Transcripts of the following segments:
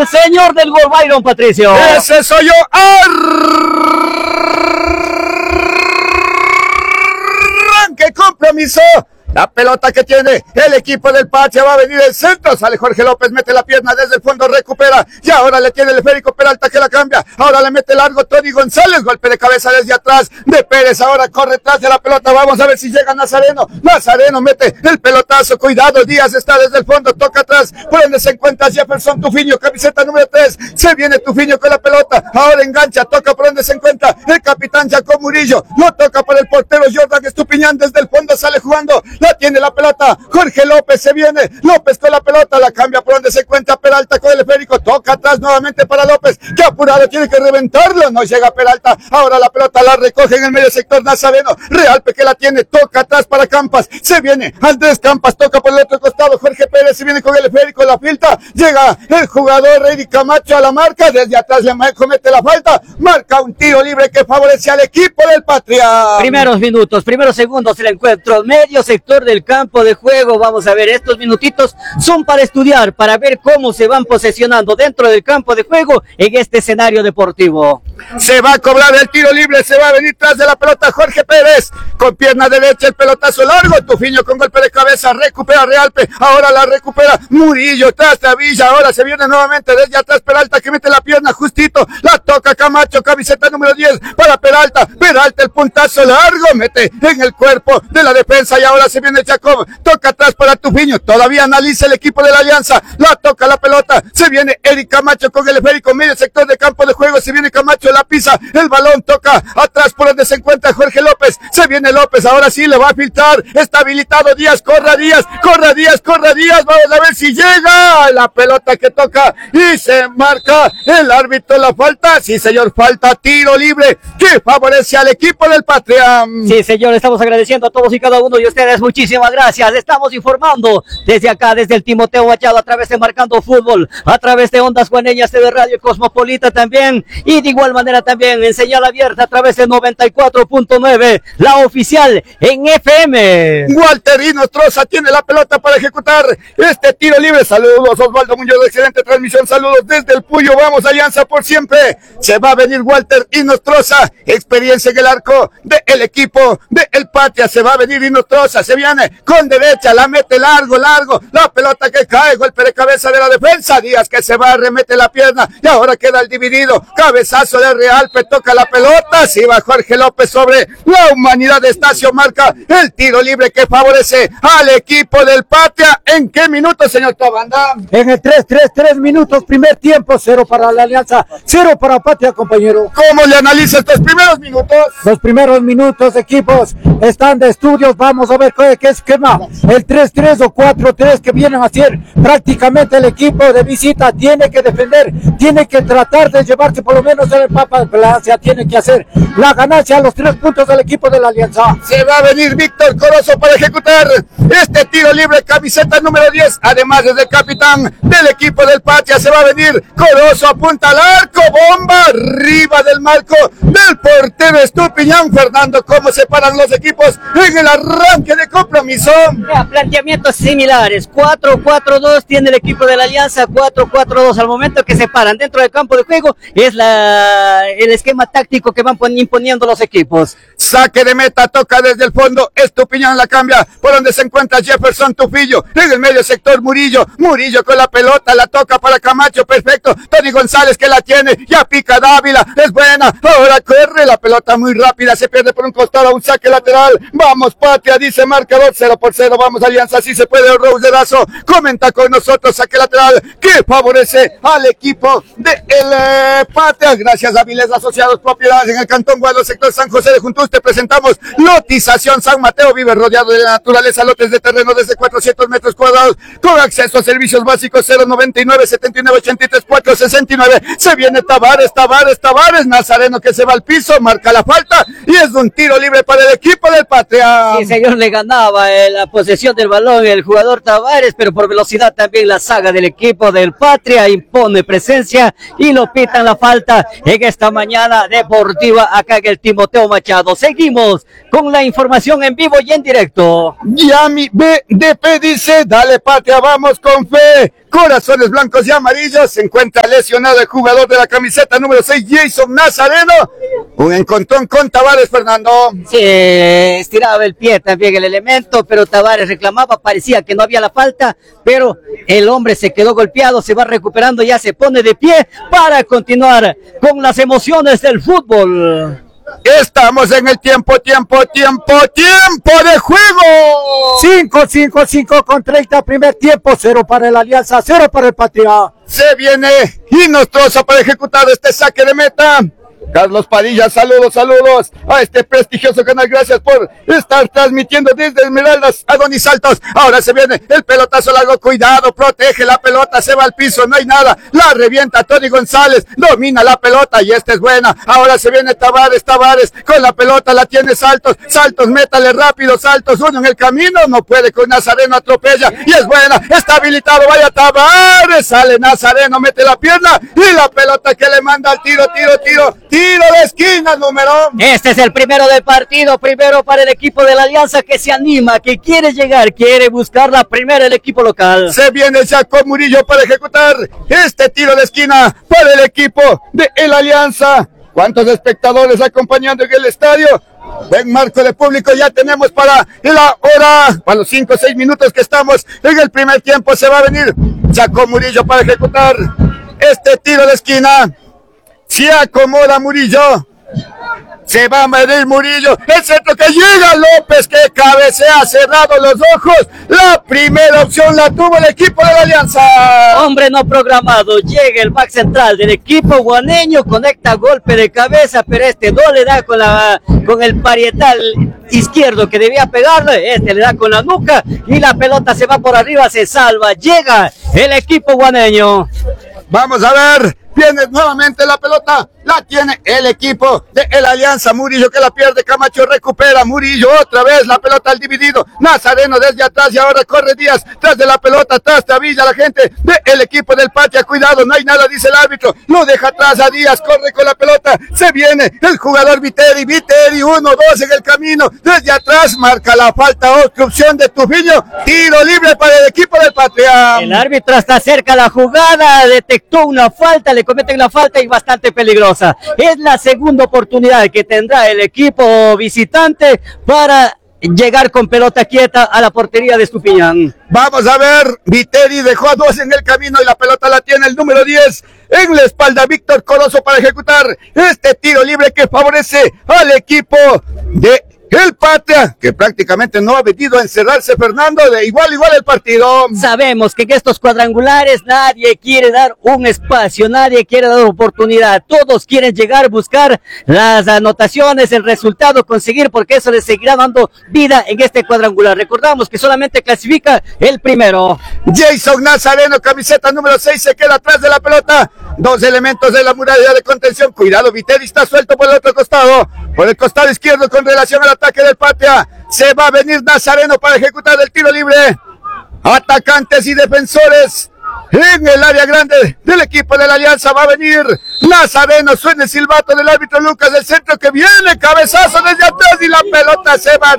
el señor del gol, Byron Patricio. Ese soy yo. ¡Arranque compromiso! La pelota que tiene el equipo del Patria va a venir el centro. Sale Jorge López, mete la pierna desde el fondo, recupera. Y ahora le tiene el esférico Peralta que la cambia. Ahora le mete largo Tony González. Golpe de cabeza desde atrás de Pérez. Ahora corre tras de la pelota. Vamos a ver si llega Nazareno. Nazareno mete el pelotazo. Cuidado, Díaz está desde el fondo. Toca atrás. Por donde se encuentra Jefferson Tufiño, camiseta número 3. Se viene Tufiño con la pelota. Ahora engancha. Toca por donde se encuentra el capitán Jacob Murillo. Lo toca por el portero Jordan Estupiñán. Desde el fondo sale jugando. La tiene la pelota, Jorge López se viene, López con la pelota, la cambia por donde se encuentra Peralta con el esférico, toca atrás nuevamente para López, que apurado tiene que reventarlo, no llega Peralta, ahora la pelota la recoge en el medio sector Nazareno, Realpe que la tiene, toca atrás para Campas, se viene Andrés Campas, toca por el otro costado, Jorge Pérez se viene con el esférico, la filtra, llega el jugador Eric Camacho a la marca, desde atrás le comete la falta, marca un tiro libre que favorece al equipo del Patria. Primeros minutos, primeros segundos del encuentro, medio sector del campo de juego. Vamos a ver, estos minutitos son para estudiar, para ver cómo se van posesionando dentro del campo de juego en este escenario deportivo. Se va a cobrar el tiro libre, se va a venir tras de la pelota Jorge Pérez, con pierna derecha el pelotazo largo, Tufiño con golpe de cabeza, recupera Realpe, ahora la recupera Murillo, tras de Villa, ahora se viene nuevamente desde atrás Peralta que mete la pierna justito, la toca Camacho, camiseta número 10 para Peralta, Peralta el puntazo largo, mete en el cuerpo de la defensa y ahora se viene Jacob, toca atrás para Tufiño, todavía analiza el equipo de la Alianza, la toca la pelota, se viene Eric Camacho con el esférico, medio sector de campo de juego, se viene Camacho, la pisa, el balón toca atrás por donde se encuentra Jorge López, se viene López, ahora sí le va a filtrar, está habilitado Díaz, corra Díaz, vamos a ver si llega la pelota que toca y se marca el árbitro la falta, sí señor, falta, tiro libre que favorece al equipo del Patria. Sí señor, estamos agradeciendo a todos y cada uno de ustedes, muchísimas gracias, estamos informando desde acá, desde el Timoteo Machado, a través de Marcando Fútbol, a través de Ondas Juaneñas TV Radio Cosmopolita también, y de igual manera también en señal abierta a través de 94.9, la oficial en FM. Walter Inostroza tiene la pelota para ejecutar este tiro libre, saludos Osvaldo Muñoz, excelente transmisión, saludos desde el Puyo, vamos Alianza por siempre, se va a venir Walter Inostroza, experiencia en el arco del equipo del Patria, se va a venir Inostroza, se viene con derecha, la mete largo, la pelota que cae, golpe de cabeza de la defensa, Díaz que se va, remete la pierna y ahora queda el dividido, cabezazo de Realpe, toca la pelota, si va Jorge López sobre la Humanidad de Estacio, marca el tiro libre que favorece al equipo del Patria. ¿En qué minutos, señor Tobanda? En el 3 minutos, primer tiempo, 0 para la Alianza, 0 para Patria, compañero. ¿Cómo le analiza estos primeros minutos? Los primeros minutos, equipos están de estudios, vamos a ver qué esquema, el 3-3 o 4-3 que vienen a hacer prácticamente el equipo de visita, tiene que defender, tiene que tratar de llevarse por lo menos el Papa de Plaza, tiene que hacer la ganancia a los 3 puntos del equipo de la Alianza. Se va a venir Víctor Corozo para ejecutar este tiro libre, camiseta número 10, además desde el capitán del equipo del Patria, se va a venir Corozo, apunta al arco, bomba arriba del marco del portero Estupiñán. Fernando, ¿cómo se paran los equipos en el arranque de compromiso? Planteamientos similares, 4-4-2 tiene el equipo de la Alianza, 4-4-2 al momento que se paran dentro del campo de juego, es el esquema táctico que van imponiendo los equipos. Saque de meta, toca desde el fondo, Estupiñán la cambia, por donde se encuentra Jefferson Tufillo, en el medio sector Murillo con la pelota, la toca para Camacho, perfecto, Tony González que la tiene, ya pica Dávila, es buena, ahora corre, la pelota muy rápida, se pierde por un costado, un saque lateral, vamos Patria, dice marcador, 0-0, vamos Alianza, si se puede, Rose de Razo, comenta con nosotros, saque lateral, que favorece al equipo de el Patria, gracias a Viles Asociados, propiedades en el Cantón Guado, sector San José de Juntuste, presentamos lotización San Mateo, vive rodeado de la naturaleza, lotes de terreno desde 400 metros cuadrados, con acceso a servicios básicos, 099 79 83 469, se viene Tavares, Nazareno que se va al piso, marca la falta, y es un tiro libre para el equipo del Patria. Sí, señor, le ganaba la posesión del balón el jugador Tavares, pero por velocidad también la saga del equipo del Patria impone presencia y lo pitan la falta en esta mañana deportiva acá en el Timoteo Machado. Seguimos con la información en vivo y en directo. Yami BDP dice, dale Patria, vamos con fe, corazones blancos y amarillos. Se encuentra lesionado el jugador de la camiseta número 6, Jason Nazareno. Un encontrón con Tavares, Fernando. Sí, estiraba el pie también el elemento, pero Tavares reclamaba, parecía que no había la falta, pero el hombre se quedó golpeado, se va recuperando, ya se pone de pie para continuar con las emociones del fútbol. Estamos en el tiempo de juego. 5 con 30, primer tiempo, 0 para el Alianza, 0 para el Patria. Se viene y nos troza para ejecutar este saque de meta. Carlos Padilla, saludos a este prestigioso canal, gracias por estar transmitiendo desde Esmeraldas a Donis Altos. Ahora se viene el pelotazo largo, cuidado, protege la pelota, se va al piso, no hay nada, la revienta Tony González, domina la pelota y esta es buena. Ahora se viene Tavares con la pelota, la tiene Saltos, métale rápido, Saltos, uno en el camino, no puede con Nazareno, atropella y es buena, está habilitado, vaya Tavares, sale Nazareno, mete la pierna y la pelota que le manda al tiro de esquina, número. Este es el primero del partido, primero para el equipo de la Alianza que se anima, que quiere llegar, quiere buscar la primera el equipo local. Se viene Jaco Murillo para ejecutar este tiro de esquina para el equipo de la Alianza. ¿Cuántos espectadores acompañando en el estadio? Buen marco de público ya tenemos para la hora, para los 5 o 6 minutos que estamos en el primer tiempo. Se va a venir Jaco Murillo para ejecutar este tiro de esquina. Se acomoda Murillo, se va a medir Murillo, el centro que llega López, que cabecea, cerrado los ojos, la primera opción la tuvo el equipo de la Alianza. Hombre no programado, llega el back central del equipo guaneño, conecta golpe de cabeza, pero este no le da con el parietal izquierdo que debía pegarle, este le da con la nuca y la pelota se va por arriba, se salva, llega el equipo guaneño. Vamos a ver, viene nuevamente la pelota, la tiene el equipo de la Alianza. Murillo que la pierde, Camacho recupera, Murillo otra vez, la pelota al dividido, Nazareno desde atrás y ahora corre Díaz, tras de la pelota, atrás Tavilla, la gente del equipo del Patria, cuidado, no hay nada, dice el árbitro, lo deja atrás a Díaz, corre con la pelota, se viene el jugador Viteri, 1-2 en el camino, desde atrás marca la falta, obstrucción de Tufiño, tiro libre para el equipo del Patria. El árbitro está cerca de la jugada, detectó una falta, le cometen la falta y bastante peligrosa. Es la segunda oportunidad que tendrá el equipo visitante para llegar con pelota quieta a la portería de Estupiñán. Vamos a ver, Viteri dejó a 2 en el camino y la pelota la tiene el número 10 en la espalda, Víctor Corozo para ejecutar este tiro libre que favorece al equipo de el Patria, que prácticamente no ha venido a encerrarse, Fernando, de igual el partido. Sabemos que en estos cuadrangulares nadie quiere dar un espacio, nadie quiere dar oportunidad, todos quieren llegar, buscar las anotaciones, el resultado, conseguir, porque eso les seguirá dando vida en este cuadrangular. Recordamos que solamente clasifica el primero. Jason Nazareno, camiseta número 6, se queda atrás de la pelota, 2 elementos de la muralla de contención, cuidado, Viteri está suelto por el otro costado, por el costado izquierdo con relación al ataque del Patria, se va a venir Nazareno para ejecutar el tiro libre, atacantes y defensores en el área grande del equipo de la Alianza, va a venir Nazareno, suena el silbato del árbitro Lucas del centro que viene, cabezazo desde atrás y la pelota se va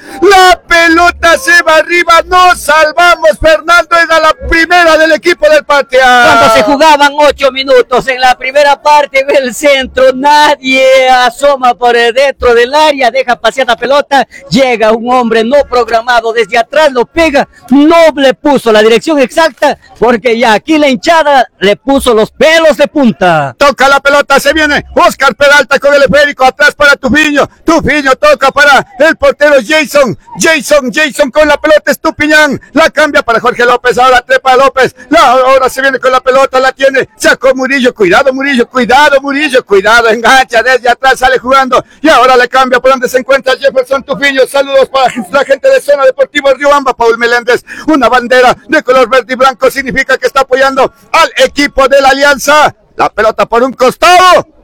arriba, nos salvamos, Fernando, era la primera del equipo del Patria. Cuando se jugaban 8 minutos en la primera parte, en el centro, nadie asoma por dentro del área, deja pasear la pelota, llega un hombre no programado desde atrás, lo pega, no le puso la dirección exacta, porque ya aquí la hinchada le puso los pelos de punta. Toca la pelota, se viene Oscar Peralta con el esférico, atrás para Tufiño toca para el portero Jason con la pelota, Estupiñán, la cambia para Jorge López, ahora trepa López, ahora se viene con la pelota, la tiene, sacó Murillo, cuidado, engancha desde atrás, sale jugando, y ahora le cambia por donde se encuentra Jefferson Tufiño, saludos para la gente de Zona Deportivo Riobamba, Paul Meléndez, una bandera de color verde y blanco, significa que está apoyando al equipo de la Alianza, la pelota por un costado,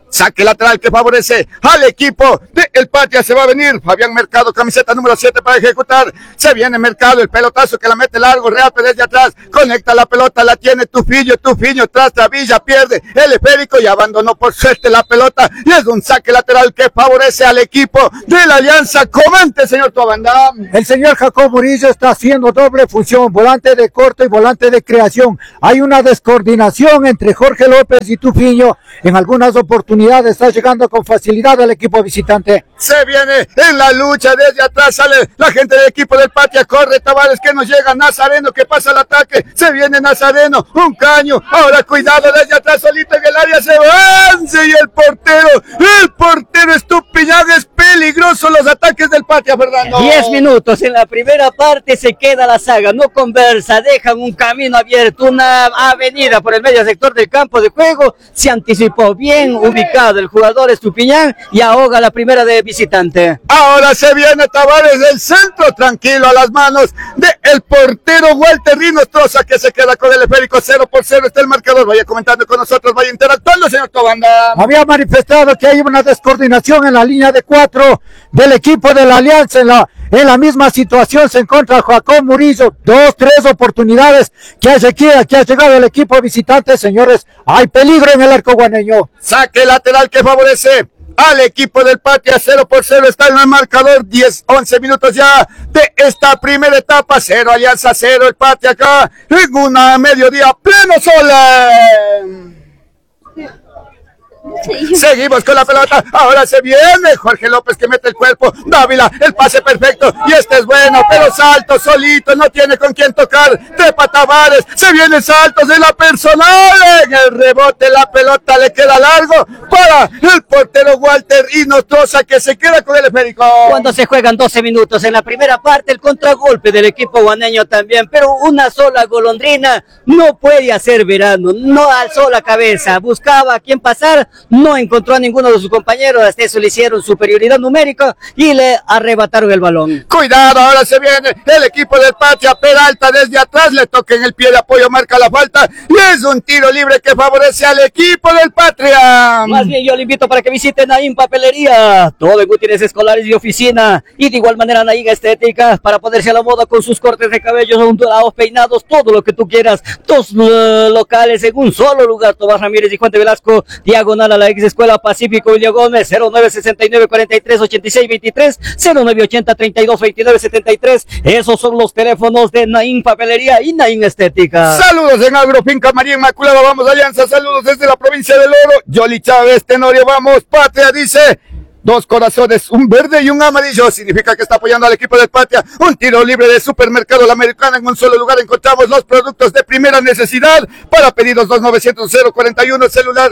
Saque lateral que favorece al equipo de El Patria. Se va a venir Fabián Mercado, camiseta número 7 para ejecutar. Se viene Mercado, el pelotazo que la mete largo, Realpe desde atrás. Conecta la pelota, la tiene Tufiño tras Villa, pierde el esférico y abandonó por suerte la pelota. Y es un saque lateral que favorece al equipo de la Alianza. Comente, señor Tobandá. El señor Jacob Murillo está haciendo doble función, volante de corto y volante de creación. Hay una descoordinación entre Jorge López y Tufiño. En algunas oportunidades está llegando con facilidad al equipo visitante. Se viene en la lucha, desde atrás sale la gente del equipo del Patria, corre Tavares que nos llega, Nazareno que pasa al ataque, se viene Nazareno, un caño, ahora cuidado desde atrás solito en el área, se avance y el portero Estupiñán, es peligroso los ataques del Patria, Fernando. 10 minutos en la primera parte, se queda la saga, no conversa, dejan un camino abierto, una avenida por el medio sector del campo de juego, se anticipó bien ubicado el jugador Estupiñán y ahoga la primera de visitante. Ahora se viene Tavares del centro, tranquilo a las manos del portero Walter Rinostroza que se queda con el esférico. 0-0 está el marcador. Vaya comentando con nosotros, vaya interactuando, señor Tobanda. Había manifestado que hay una descoordinación en la línea de 4 del equipo de la Alianza. En la misma situación se encuentra Jacob Murillo. 2-3 oportunidades que ha llegado el equipo visitante, señores. Hay peligro en el arco guaneño. Saque lateral que favorece al equipo del Patria. 0-0 está en el marcador. 10-11 minutos ya de esta primera etapa. 0 Alianza, 0 el Patria acá en una mediodía pleno sol. Seguimos con la pelota, ahora se viene Jorge López que mete el cuerpo, Dávila, el pase perfecto, y este es bueno, pero salto solito, no tiene con quién tocar, trepa Tavares, se viene saltos de la personal, en el rebote la pelota le queda largo para el portero Walter Rinostroza que se queda con el esférico. Cuando se juegan 12 minutos en la primera parte, el contragolpe del equipo guaneño también, pero una sola golondrina no puede hacer verano, no alzó la cabeza, buscaba a quién pasar, no encontró a ninguno de sus compañeros, hasta eso le hicieron superioridad numérica y le arrebataron el balón. Cuidado, ahora se viene el equipo del Patria, Peralta desde atrás, le toca en el pie de apoyo, marca la falta y es un tiro libre que favorece al equipo del Patria. Más bien yo le invito para que visiten Naim Papelería, todo en útiles escolares y oficina, y de igual manera Naim Estética, para ponerse a la moda con sus cortes de cabellos ondulados, peinados, todo lo que tú quieras. Dos locales en un solo lugar, Tomás Ramírez y Juan de Velasco, diagonal a la ex Escuela Pacífico, William Gómez, 0969-43-86-23, 0980-32-29-73. Esos son los teléfonos de Naim Papelería y Naim Estética. Saludos en Agrofinca María Inmaculada, vamos Alianza, saludos desde la provincia del Oro. Yoli Chávez Tenorio, vamos Patria, dice. Dos corazones, un verde y un amarillo, significa que está apoyando al equipo del Patria. Un tiro libre de Supermercado La Americana, en un solo lugar encontramos los productos de primera necesidad. Para pedidos 2900-041, celular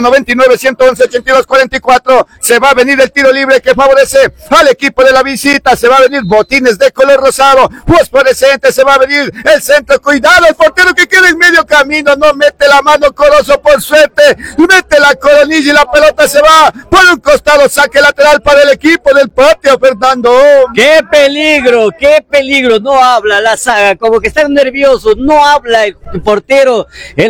099-111-8244. Se va a venir el tiro libre que favorece al equipo de la visita. Se va a venir botines de color rosado, fosforescente, se va a venir el centro. Cuidado, el portero que queda en medio camino, no mete la mano Corozo por suerte, mete la coronilla y la pelota se va por un costado. Saque lateral para el equipo del Patria, Fernando. ¡Qué peligro! No habla la saga, como que están nerviosos, no habla el portero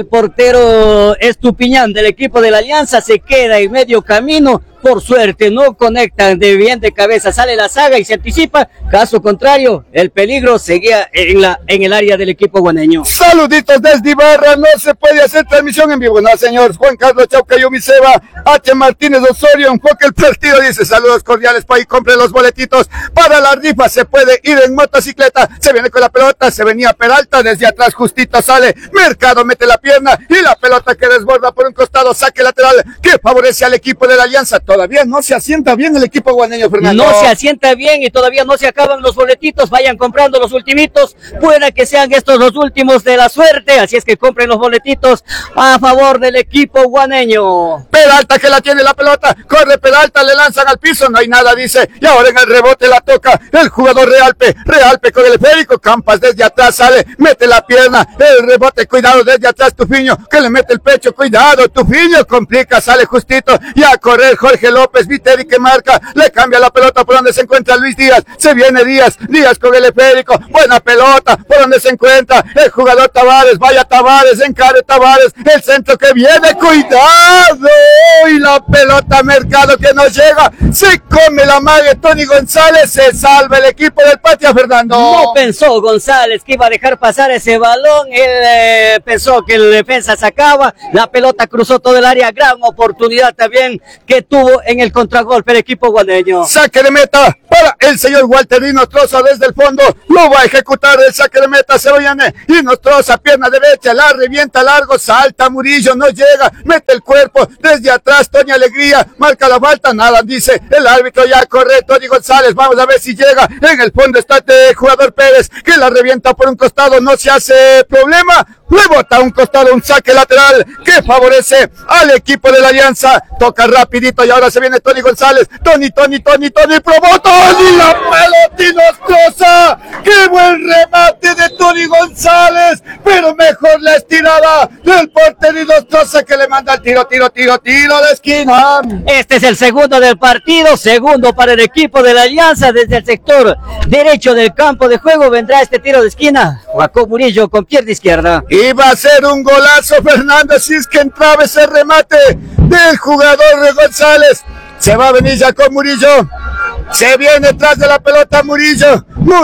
Estupiñán del equipo de la Alianza, se queda en medio camino. Por suerte no conectan de bien de cabeza, sale la saga y se anticipa, caso contrario el peligro seguía en el área del equipo guaneño. Saluditos desde Ibarra, no se puede hacer transmisión en vivo, no señor. Juan Carlos Chauca Yomiceba, H. Martínez Osorio, enfoque el partido, dice saludos cordiales para ahí, compre los boletitos para la rifa, se puede ir en motocicleta, se viene con la pelota, se venía Peralta, desde atrás justito sale Mercado, mete la pierna y la pelota que desborda por un costado, saque lateral que favorece al equipo de la Alianza. Todavía no se asienta bien el equipo guaneño, Fernando. No se asienta bien y todavía no se acaban los boletitos. Vayan comprando los ultimitos. Puede que sean estos los últimos de la suerte. Así es que compren los boletitos a favor del equipo guaneño. Peralta que la tiene la pelota. Corre Peralta, le lanzan al piso. No hay nada, dice. Y ahora en el rebote la toca el jugador Realpe. Realpe con el esférico. Campas desde atrás sale. Mete la pierna. El rebote. Cuidado desde atrás Tufiño que le mete el pecho. Cuidado Tufiño. Complica. Sale justito. Y a correr Jorge Jorge López, Viteri que marca, le cambia la pelota por donde se encuentra Luis Díaz, se viene Díaz con el esférico, buena pelota, por donde se encuentra el jugador Tavares, vaya Tavares, encare Tavares, el centro que viene, cuidado, y la pelota Mercado que no llega, se come la mague Tony González, se salva el equipo del Patria, Fernando. No pensó González que iba a dejar pasar ese balón, él pensó que el defensa sacaba, la pelota cruzó todo el área, gran oportunidad también que tuvo en el contragolpe el equipo guaneño. Saque de meta para el señor Walter Inostroza desde el fondo, lo va a ejecutar el saque de meta, se viene Inostroza, pierna derecha, la revienta largo, salta Murillo, no llega, mete el cuerpo desde atrás, Tony Alegría, marca la falta, nada, dice el árbitro, ya corre Tony González, vamos a ver si llega, en el fondo está el jugador Pérez, que la revienta por un costado, no se hace problema, rebota a un costado, un saque lateral que favorece al equipo de la Alianza, toca rapidito y ahora se viene Tony González, Tony, probó Tony, la pelota Inostroza, qué buen remate de Tony González, pero mejor la estirada del portero Inostroza que le manda el tiro de esquina. Este es el segundo del partido, segundo para el equipo de la Alianza, desde el sector derecho del campo de juego vendrá este tiro de esquina, Jacob Murillo con pierna izquierda. Iba a ser un golazo, Fernando, si es que entraba ese remate del jugador González. Se va a venir Jacob Murillo. Se viene tras de la pelota Murillo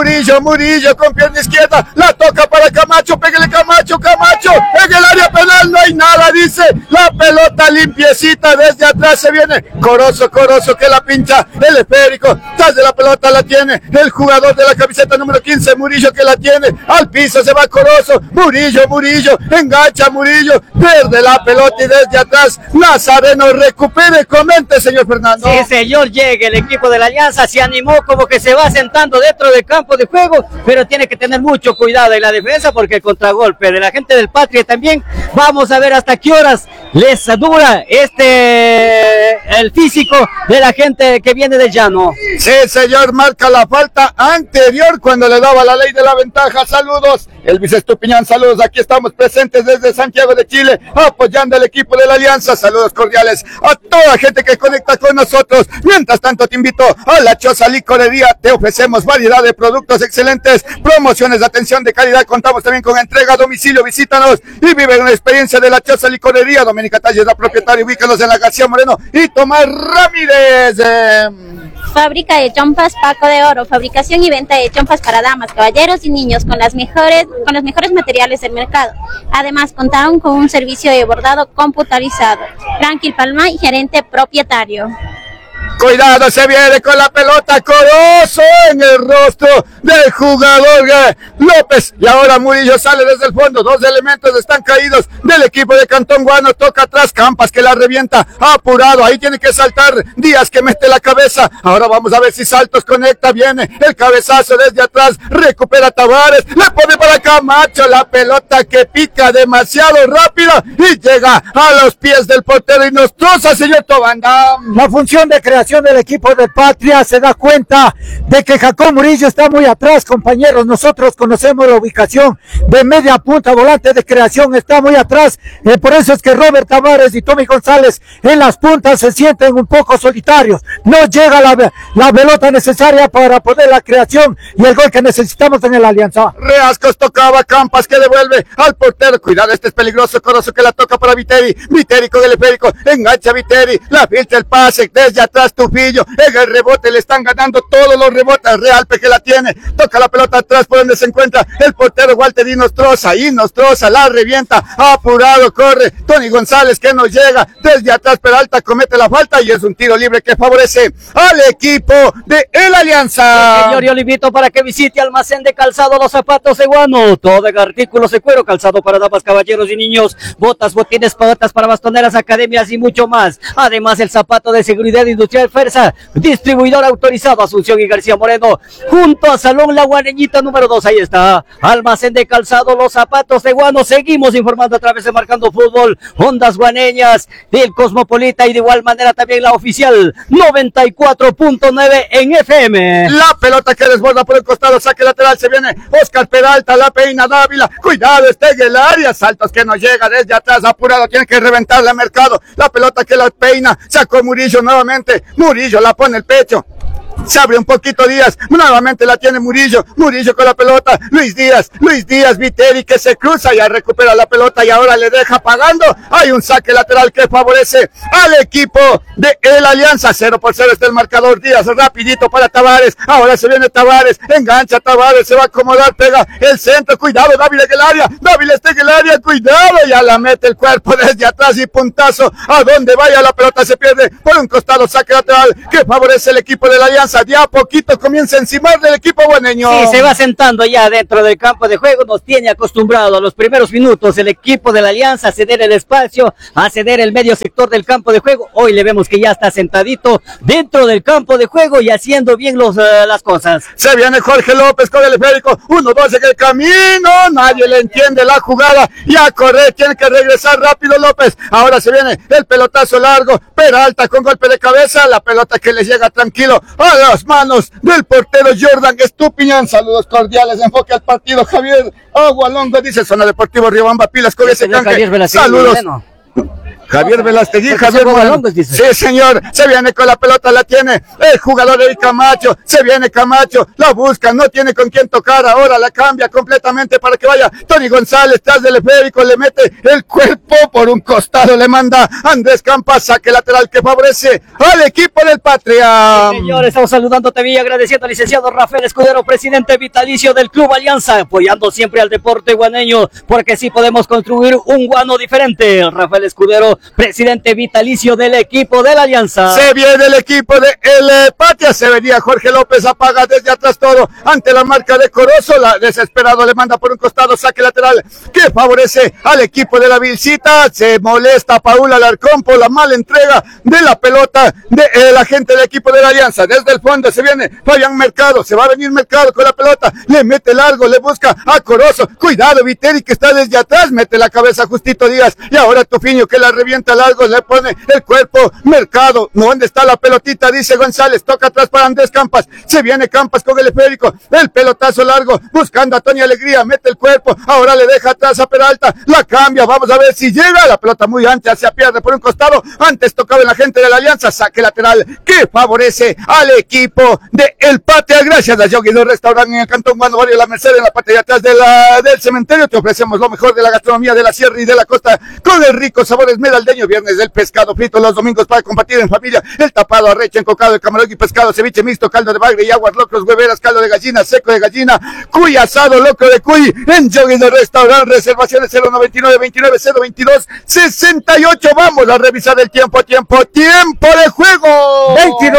con pierna izquierda, la toca para Camacho, pégale Camacho, en el área penal no hay nada, dice, la pelota limpiecita desde atrás se viene, Corozo que la pincha, el esférico, tras de la pelota la tiene, el jugador de la camiseta número 15, Murillo que la tiene, al piso se va Corozo, Murillo, engancha Murillo, pierde la pelota y desde atrás, Nazareno recupere, comente señor Fernando. Sí señor, llega el equipo de la Alianza, se animó como que se va sentando dentro del campo de juego, pero tiene que tener mucho cuidado en la defensa porque el contragolpe de la gente del Patria también, vamos a ver hasta qué horas les dura el físico de la gente que viene del llano. Sí señor, marca la falta anterior cuando le daba la ley de la ventaja, saludos, Elvis Estupiñán, saludos, aquí estamos presentes desde Santiago de Chile, apoyando al equipo de la Alianza, saludos cordiales a toda la gente que conecta con nosotros, mientras tanto te invito a la Choza Licorería, te ofrecemos variedad de productos excelentes, promociones de atención de calidad, contamos también con entrega a domicilio, visítanos y vive una experiencia de la Choza Licorería. Doménica Talles, la propietaria, ubícanos en la García Moreno y Tomás Ramírez. Fábrica de chompas Paco de Oro, fabricación y venta de chompas para damas, caballeros y niños con los mejores materiales del mercado. Además, contaron con un servicio de bordado computarizado. Franklin Palma, gerente propietario. Cuidado, se viene con la pelota, Corozo en el rostro del jugador López, y ahora Murillo sale desde el fondo, dos elementos están caídos del equipo de Cantón Guano, toca atrás, Campas que la revienta, apurado, ahí tiene que saltar Díaz que mete la cabeza, ahora vamos a ver si Saltos conecta, viene el cabezazo desde atrás, recupera Tavares, le pone para Camacho, la pelota que pica demasiado rápida y llega a los pies del portero Inostroza, señor Tobanda. La función de creación del equipo de Patria se da cuenta de que Jacob Murillo está muy atrás, compañeros. Nosotros conocemos la ubicación de media punta, volante de creación, está muy atrás. Por eso es que Robert Tavares y Tommy González en las puntas se sienten un poco solitarios. No llega la pelota necesaria para poder la creación y el gol que necesitamos en la Alianza. Reascos tocaba, Campas que devuelve al portero. Cuidado, este es peligroso, Corozo que la toca para Viteri con el esférico, engancha Viteri, la filtra el pase desde atrás. Trujillo, en el rebote le están ganando todos los rebotes, Realpe que la tiene, toca la pelota atrás por donde se encuentra el portero Walter Inostroza la revienta, apurado, corre Tony González que no llega, desde atrás Peralta comete la falta y es un tiro libre que favorece al equipo de el Alianza. Sí, señor, yo le invito para que visite Almacén de Calzado Los Zapatos de Guano, todo en artículos de cuero, calzado para damas, caballeros y niños, botas, botines, botas para bastoneras, academias y mucho más, además el zapato de seguridad industrial Fuerza, distribuidor autorizado Asunción y García Moreno, junto a Salón La Guareñita número 2, ahí está, almacén de calzado, los zapatos de Guano. Seguimos informando a través de Marcando Fútbol, ondas guaneñas del Cosmopolita y de igual manera también la oficial 94.9 en FM. La pelota que desborda por el costado, saque lateral, se viene Oscar Peralta, la peina Dávila, cuidado, está en el área, saltos que no llega desde atrás, apurado, tiene que reventarle al Mercado, la pelota que la peina, sacó Murillo nuevamente, Murillo la pone el pecho. Se abre un poquito Díaz, nuevamente la tiene Murillo con la pelota, Luis Díaz, Viteri que se cruza, ya recupera la pelota y ahora le deja pagando, hay un saque lateral que favorece al equipo de el Alianza, 0-0 está el marcador, Díaz rapidito para Tavares, ahora se viene Tavares, engancha Tavares, se va a acomodar, pega el centro, cuidado, Dávila en el área, Dávila está en el área, cuidado, ya la mete el cuerpo desde atrás y puntazo, a donde vaya la pelota se pierde, por un costado saque lateral que favorece el equipo de la Alianza. Ya a poquito comienza a encimar del equipo guaneño. Sí, se va sentando ya dentro del campo de juego, nos tiene acostumbrado a los primeros minutos el equipo de la Alianza a ceder el espacio, a ceder el medio sector del campo de juego. Hoy le vemos que ya está sentadito dentro del campo de juego y haciendo bien las cosas. Se viene Jorge López con el esférico, 1-2 en el camino, nadie le entiende la jugada y a correr, tiene que regresar rápido López. Ahora se viene el pelotazo largo, Peralta con golpe de cabeza, la pelota que le llega tranquilo a las manos del portero Jordan Estupiñán. Saludos cordiales, enfoque al partido Javier Agualongo, dice Zona Deportivo Riobamba, pilas con ese canje. Saludos. Javier Velastegui, Javier Morales. Sí, señor, se viene con la pelota, la tiene el jugador de Camacho, se viene Camacho, la busca, no tiene con quién tocar, ahora la cambia completamente para que vaya Tony González, tras del esférico, le mete el cuerpo por un costado, le manda Andrés Campas, saque lateral que favorece al equipo del Patria. Sí, señor, estamos saludándote y agradeciendo al licenciado Rafael Escudero, presidente vitalicio del Club Alianza, apoyando siempre al deporte guaneño, porque sí podemos construir un guano diferente. Rafael Escudero, presidente vitalicio del equipo de la Alianza. Se viene el equipo de el Patria, se venía Jorge López, apaga desde atrás todo, ante la marca de Corozo, la desesperado le manda por un costado, saque lateral que favorece al equipo de la visita, se molesta Paula Alarcón por la mala entrega de la pelota de la gente del equipo de la Alianza, desde el fondo se viene Fabián Mercado, se va a venir Mercado con la pelota, le mete largo, le busca a Corozo, cuidado Viteri que está desde atrás, mete la cabeza Justito Díaz, y ahora Tufiño que la revienta largo, le pone el cuerpo Mercado, ¿dónde está la pelotita? Dice González, toca atrás para Andrés Campas, se viene Campas con el esférico, el pelotazo largo, buscando a Tony Alegría, mete el cuerpo, ahora le deja atrás a Peralta, la cambia, vamos a ver si llega, la pelota muy ancha, se pierde por un costado, antes tocaba en la gente de la Alianza, saque lateral que favorece al equipo de el Patria, gracias a Yogi del Restaurante en el Cantón Guano Barrio La Merced, en la parte de atrás del cementerio, te ofrecemos lo mejor de la gastronomía de la sierra y de la costa, con el rico sabor esmeraldeño, viernes del pescado frito, los domingos para compartir en familia, el tapado, arrecha, encocado, el camarón y pescado, ceviche mixto, caldo de bagre y aguas locos, hueveras, caldo de gallina, seco de gallina, cuy asado, loco de cuy, en Yogi del Restaurante, reservaciones 099-29-22-68, vamos a revisar el tiempo de juego.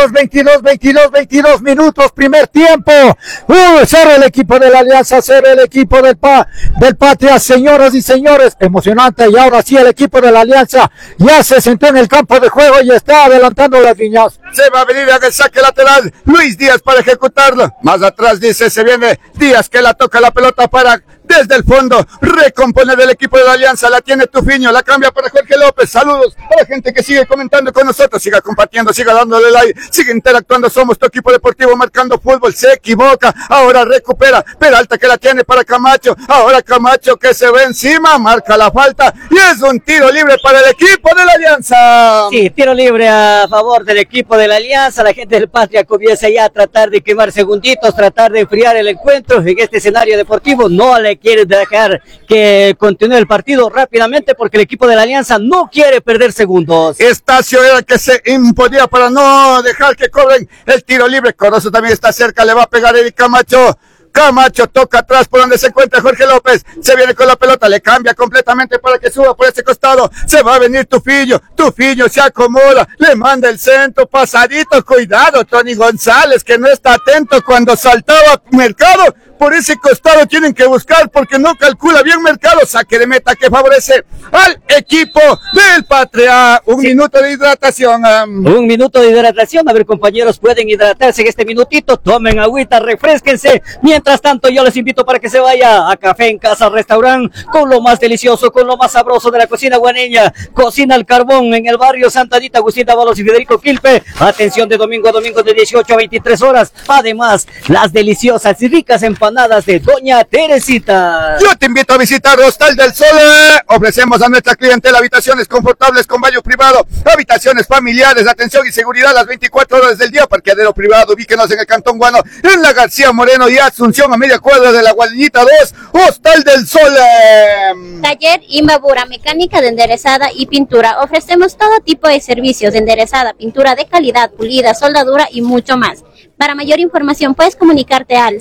22 minutos, primer tiempo, 0 el equipo de la Alianza, 0 el equipo del Patria, señoras y señores, emocionante, y ahora sí el equipo de la Alianza ya se sentó en el campo de juego y está adelantando las líneas. Se va a venir a el saque lateral, Luis Díaz para ejecutarlo, más atrás dice, se viene Díaz que la toca la pelota para desde el fondo, recomponer el equipo de la Alianza, la tiene Tufiño, la cambia para Jorge López, saludos a la gente que sigue comentando con nosotros, siga compartiendo, siga dándole like, sigue interactuando, somos tu equipo deportivo Marcando Fútbol, se equivoca, ahora recupera, Peralta que la tiene para Camacho, ahora Camacho que se ve encima, marca la falta, y es un tiro libre para el equipo de la Alianza. Sí, tiro libre a favor del equipo de la Alianza, la gente del Patria comienza ya a tratar de quemar segunditos, tratar de enfriar el encuentro en este escenario deportivo, no le quiere dejar que continúe el partido rápidamente porque el equipo de la Alianza no quiere perder segundos. Estacio era el que se imponía para no dejar que cobren el tiro libre. Corozo también está cerca, le va a pegar Eric Camacho. Camacho toca atrás por donde se encuentra Jorge López. Se viene con la pelota, le cambia completamente para que suba por este costado. Se va a venir Tufillo se acomoda, le manda el centro, pasadito, cuidado Tony González, que no está atento cuando saltaba Mercado. Por ese costado tienen que buscar porque no calcula bien Mercado. Saque de meta que favorece al equipo del Patria. Un minuto de hidratación. Un minuto de hidratación. A ver, compañeros, pueden hidratarse en este minutito. Tomen agüita, refresquense. Mientras tanto, yo les invito para que se vaya a Café en Casa Restaurant con lo más delicioso, con lo más sabroso de la cocina guaneña. Cocina al carbón en el barrio Santa Anita, Agustín Dávalos y Federico Quilpe. Atención de domingo a domingo de 18 a 23 horas. Además, las deliciosas y ricas empanadas de Doña Teresita. Yo te invito a visitar Hostal del Sol. Ofrecemos a nuestra clientela habitaciones confortables con baño privado, habitaciones familiares, atención y seguridad las 24 horas del día, parqueadero privado. Ubíquenos en el Cantón Guano, en la García Moreno y Asunción, a media cuadra de la Gualinita 2, Hostal del Sol. Taller Imbabura, mecánica de enderezada y pintura. Ofrecemos todo tipo de servicios de enderezada, pintura de calidad, pulida, soldadura y mucho más. Para mayor información puedes comunicarte al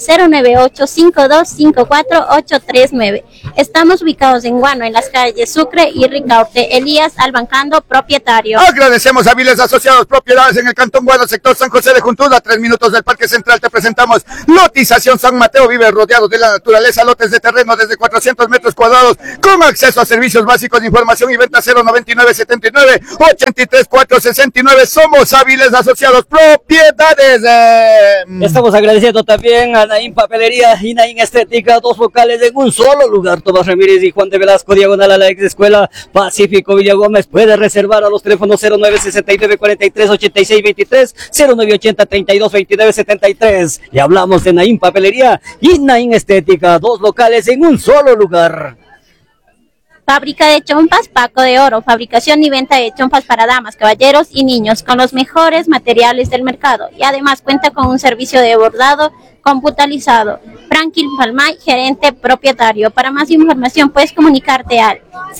098-5254-839. Estamos ubicados en Guano, en las calles Sucre y Ricaurte. Elías Albancando, propietario. Agradecemos a Viles Asociados, propiedades en el Cantón Guano, sector San José de Juntuda, 3 minutos del Parque Central. Te presentamos Lotización San Mateo. Vive rodeado de la naturaleza, lotes de terreno desde 400 metros cuadrados, con acceso a servicios básicos de información y venta 099-79-83-469. Somos Viles Asociados, propiedades. Estamos agradeciendo también a Naín Papelería y Naín Estética, dos locales en un solo lugar. Tomás Ramírez y Juan de Velasco, diagonal a la ex escuela Pacífico Villa Gómez. Puede reservar a los teléfonos 0969-43-86-23, 0980-32-29-73. Y hablamos de Naín Papelería y Naín Estética, dos locales en un solo lugar. Fábrica de chompas Paco de Oro, fabricación y venta de chompas para damas, caballeros y niños con los mejores materiales del mercado y además cuenta con un servicio de bordado computarizado. Franklin Palmay, gerente propietario. Para más información puedes comunicarte al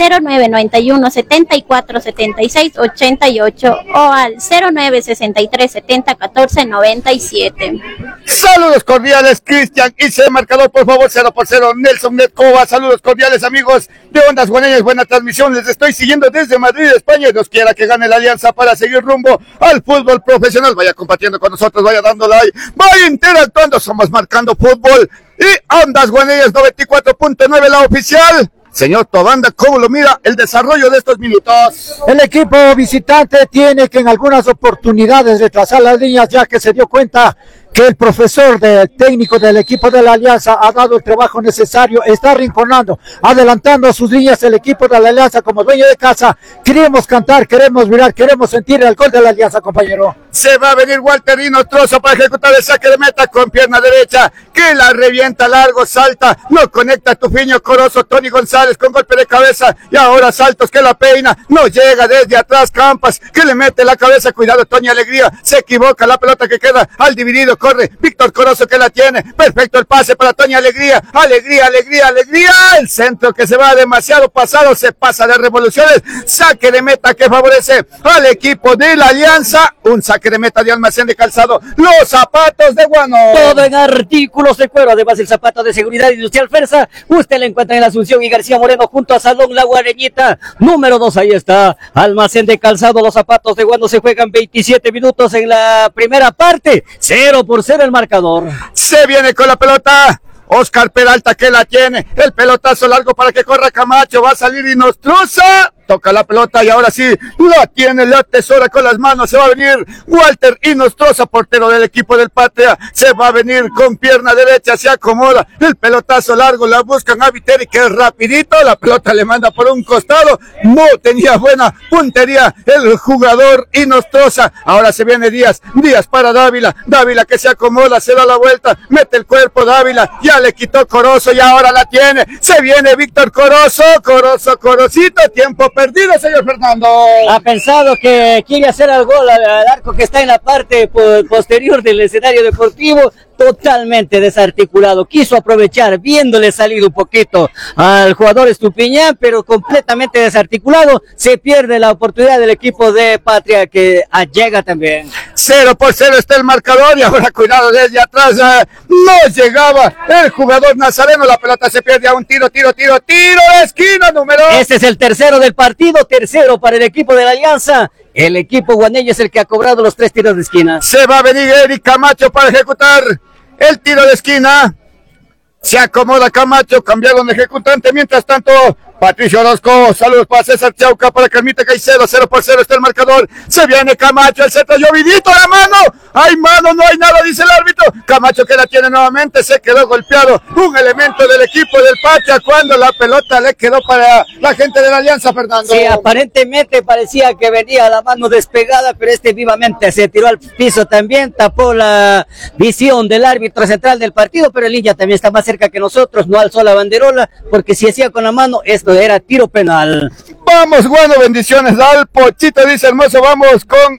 0991 74 76 88 o al 0963 70 14 97. Saludos cordiales, Cristian, hice marcador por favor, 0-0, Nelson Netcova. Saludos cordiales, amigos de Ondas Guaneñas, buena transmisión, les estoy siguiendo desde Madrid, España, y Dios quiera que gane la Alianza para seguir rumbo al fútbol profesional. Vaya compartiendo con nosotros, vaya dando like, vaya interactuando, somos Marcando Fútbol y Ondas Guaneñas 94.9, la oficial. Señor Tobanda, ¿cómo lo mira el desarrollo de estos minutos? El equipo visitante tiene que en algunas oportunidades retrasar las líneas, ya que se dio cuenta que el profesor técnico del equipo de la Alianza ha dado el trabajo necesario, está arrinconando, adelantando a sus líneas el equipo de la Alianza como dueño de casa. Queremos cantar, queremos mirar, queremos sentir el gol de la Alianza, compañero. Se va a venir Walter Inostroza para ejecutar el saque de meta con pierna derecha, que la revienta largo, salta, no conecta Tufiño Corozo, Tony González con golpe de cabeza, y ahora Saltos que la peina, no llega desde atrás Campas, que le mete la cabeza, cuidado Tony Alegría, se equivoca, la pelota que queda al dividido, corre Víctor Corozo que la tiene, perfecto el pase para Tony Alegría, Alegría, el centro que se va demasiado pasado, se pasa de revoluciones, saque de meta que favorece al equipo de la Alianza, un saque de meta de Almacén de Calzado, los zapatos de Guano. Todo en artículos de cuero, además el zapato de seguridad industrial Fersa, usted lo encuentra en la Asunción y García Moreno junto a Salón La Guareñita, número 2, ahí está, Almacén de Calzado, los zapatos de Guano. Se juegan 27 minutos en la primera parte, 0-0 el marcador. Se viene con la pelota Oscar Peralta que la tiene, el pelotazo largo para que corra Camacho, va a salir Inostroza, toca la pelota y ahora sí la tiene, la atesora con las manos, se va a venir Walter Inostroza, portero del equipo del Patria, se va a venir con pierna derecha, se acomoda, el pelotazo largo, la buscan a Viteri que es rapidito, la pelota le manda por un costado, no tenía buena puntería el jugador Inostroza, ahora se viene Díaz para Dávila que se acomoda, se da la vuelta, mete el cuerpo Dávila, ya le quitó Corozo y ahora la tiene, se viene Víctor Corozito, tiempo perdido, señor Fernando. Ha pensado que quiere hacer el gol al arco que está en la parte posterior del escenario deportivo, totalmente desarticulado. Quiso aprovechar, viéndole salir un poquito al jugador Estupiñán, pero completamente desarticulado. Se pierde la oportunidad del equipo de Patria que llega también. 0-0 está el marcador y ahora cuidado desde atrás. No llegaba el jugador Nazareno. La pelota se pierde a un tiro de esquina número. Este es el tercero del partido, tercero para el equipo de la Alianza. El equipo guaneño es el que ha cobrado los 3 tiros de esquina. Se va a venir Eric Camacho para ejecutar el tiro de esquina. Se acomoda Camacho, cambiaron de ejecutante. Mientras tanto, Patricio Orozco, saludos para César Chauca, para Carmita Caicedo, 0-0 está el marcador. Se viene Camacho, el centro llovidito, la mano. Hay mano, no hay nada, dice el árbitro. Camacho que la tiene nuevamente, se quedó golpeado. Un elemento del equipo del Patria cuando la pelota le quedó para la gente de la Alianza, Fernando. Sí, aparentemente parecía que venía la mano despegada, pero vivamente se tiró al piso también, tapó la visión del árbitro central del partido, pero el Ninja también está más cerca que nosotros, no alzó la banderola, porque si hacía con la mano, esto era tiro penal. Vamos, bueno, bendiciones al Pochito, dice Hermoso, vamos con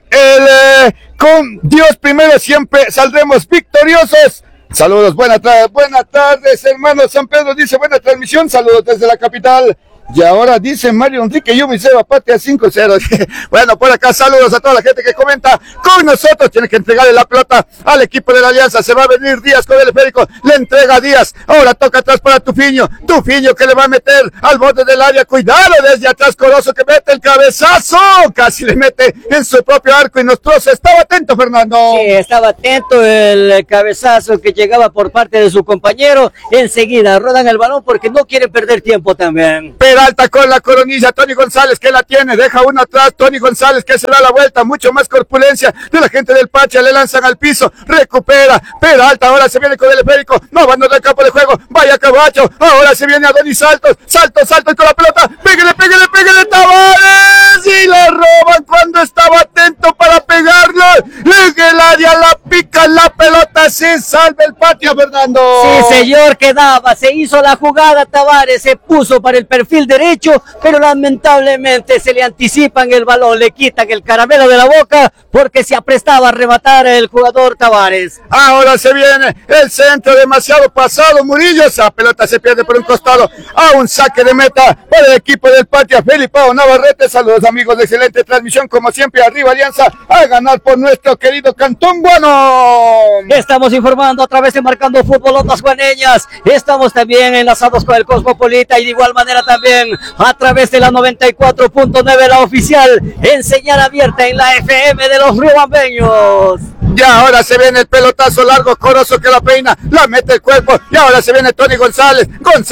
con Dios primero, siempre saldremos victoriosos. Saludos, buenas tardes, hermano San Pedro, dice buena transmisión, saludos desde la capital. Y ahora dice Mario Enrique, yo me Seba Patria 5-0. Bueno, por acá saludos a toda la gente que comenta con nosotros. Tiene que entregarle la pelota al equipo de la Alianza. Se va a venir Díaz con el esférico. Le entrega a Díaz. Ahora toca atrás para Tufiño. Tufiño que le va a meter al borde del área. Cuidado desde atrás, Corozo que mete el cabezazo. Casi le mete en su propio arco y nos troza. Estaba atento, Fernando. Sí, estaba atento el cabezazo que llegaba por parte de su compañero. Enseguida rodan el balón porque no quieren perder tiempo también. Peralta con la coronilla, Tony González que la tiene, deja uno atrás, Tony González que se da la vuelta, mucho más corpulencia de la gente del Pacha, le lanzan al piso, recupera, Peralta, ahora se viene con el esférico, no abandona el campo de juego, vaya Cabacho, ahora se viene Adonis Saltos, salto y con la pelota, pégale Tavares, y la roban cuando estaba atento para pegarlo, en el área la pica, la pelota, se salva el Patria, Fernando. Sí, señor, quedaba, se hizo la jugada, Tavares se puso para el perfil derecho, pero lamentablemente se le anticipan el balón, le quitan el caramelo de la boca porque se aprestaba a rematar el jugador Tavares. Ahora se viene el centro demasiado pasado, Murillo, esa pelota se pierde por un costado, a un saque de meta para el equipo del Patria, Felipao Navarrete, saludos amigos de excelente transmisión, como siempre arriba Alianza, a ganar por nuestro querido Cantón Guano. Estamos informando a través de Marcando Fútbol Ondas Guaneñas, estamos también enlazados con el Cosmopolita y de igual manera también a través de la 94.9, la oficial, en señal abierta en la FM de los riobambeños. Y ahora se viene el pelotazo largo, Corozo que la peina, la mete el cuerpo, y ahora se viene Tony González,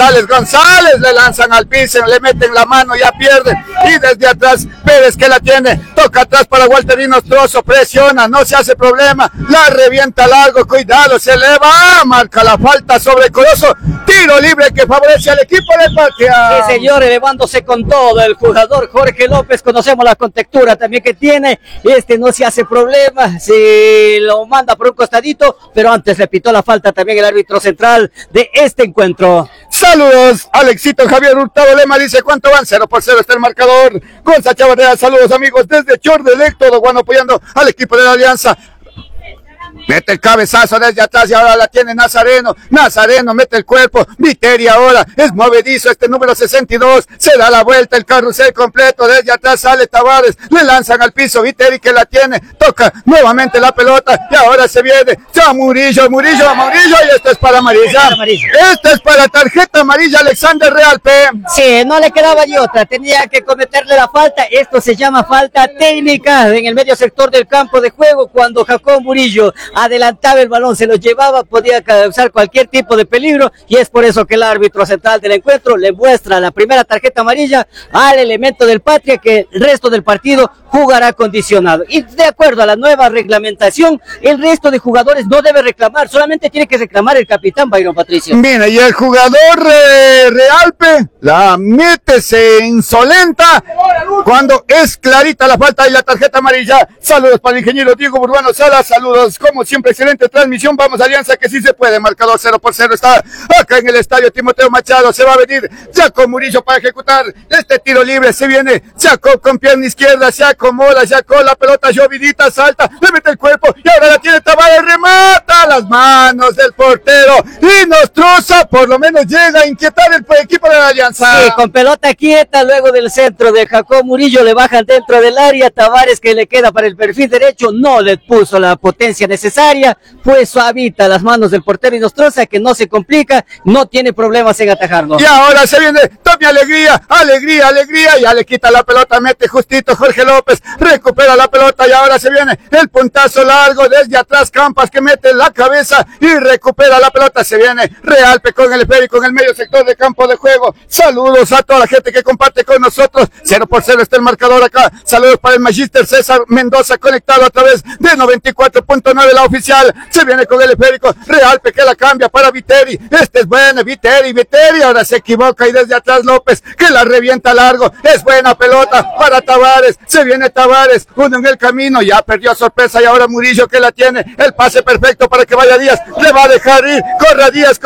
le lanzan al piso, le meten la mano, ya pierde, y desde atrás Pérez que la tiene, toca atrás para Walter Nostrozo, presiona, no se hace problema, la revienta largo, cuidado, se eleva, marca la falta sobre Corozo, tiro libre que favorece al equipo de Patria. Sí, señor, elevándose con todo el jugador Jorge López, conocemos la contextura también que tiene, no se hace problema, si lo manda por un costadito, pero antes le pitó la falta también el árbitro central de este encuentro. Saludos, Alexito Javier Hurtado Lema dice, ¿cuánto van? 0-0 está el marcador. Gonza Chavarría, saludos amigos desde Chordelec, todo Guano apoyando al equipo de la Alianza. Mete el cabezazo desde atrás y ahora la tiene Nazareno mete el cuerpo, Viteri ahora, es movedizo número 62, se da la vuelta, el carrusel completo, desde atrás sale Tavares, le lanzan al piso, Viteri que la tiene, toca nuevamente la pelota y ahora se viene, ya Murillo y esto es para amarilla, esto es para tarjeta amarilla Alexander Real P. Sí, no le quedaba ni otra, tenía que cometerle la falta, esto se llama falta técnica en el medio sector del campo de juego cuando Jacob Murillo adelantaba el balón, se lo llevaba, podía causar cualquier tipo de peligro y es por eso que el árbitro central del encuentro le muestra la primera tarjeta amarilla al elemento del Patria que el resto del partido jugará condicionado. Y de acuerdo a la nueva reglamentación, el resto de jugadores no debe reclamar, solamente tiene que reclamar el capitán Byron Patricio. Mira, y el jugador Realpe la mete, se insolenta cuando es clarita la falta y la tarjeta amarilla. Saludos para el ingeniero Diego Urbano Sala, saludos como siempre, excelente transmisión. Vamos, Alianza, que sí se puede. Marcador 0-0 está acá en el estadio Timoteo Machado. Se va a venir Jacob Murillo para ejecutar este tiro libre. Se viene Jacob con pierna izquierda, se acomoda, Jacob, la pelota llovidita, salta, le mete el cuerpo y ahora la tiene Tavares, remata a las manos del portero y Nostroza por lo menos llega a inquietar el equipo de la Alianza. Sí, con pelota quieta, luego del centro de Jacob Murillo, le bajan dentro del área. Tavares, que le queda para el perfil derecho, no le puso la potencia necesaria, pues suavita las manos del portero y Nostroza, que no se complica, no tiene problemas en atajarlo. Y ahora se viene Tommy Alegría, ya le quita la pelota, mete justito Jorge López, recupera la pelota y ahora se viene el puntazo largo desde atrás, Campas, que mete la cabeza y recupera la pelota. Se viene Realpe con el esférico en el medio sector de campo de juego. Saludos a toda la gente que comparte con nosotros. 0-0 está el marcador acá. Saludos para el Magister César Mendoza, conectado a través de 94.9 la oficial. Se viene con el esférico Realpe, que la cambia para Viteri. Este es bueno, Viteri, ahora se equivoca y desde atrás López, que la revienta largo. Es buena pelota para Tavares. Se viene Tavares, uno en el camino, ya perdió sorpresa y ahora Murillo, que la tiene. El pase perfecto para que vaya Díaz. Le va a dejar ir. Corra Díaz.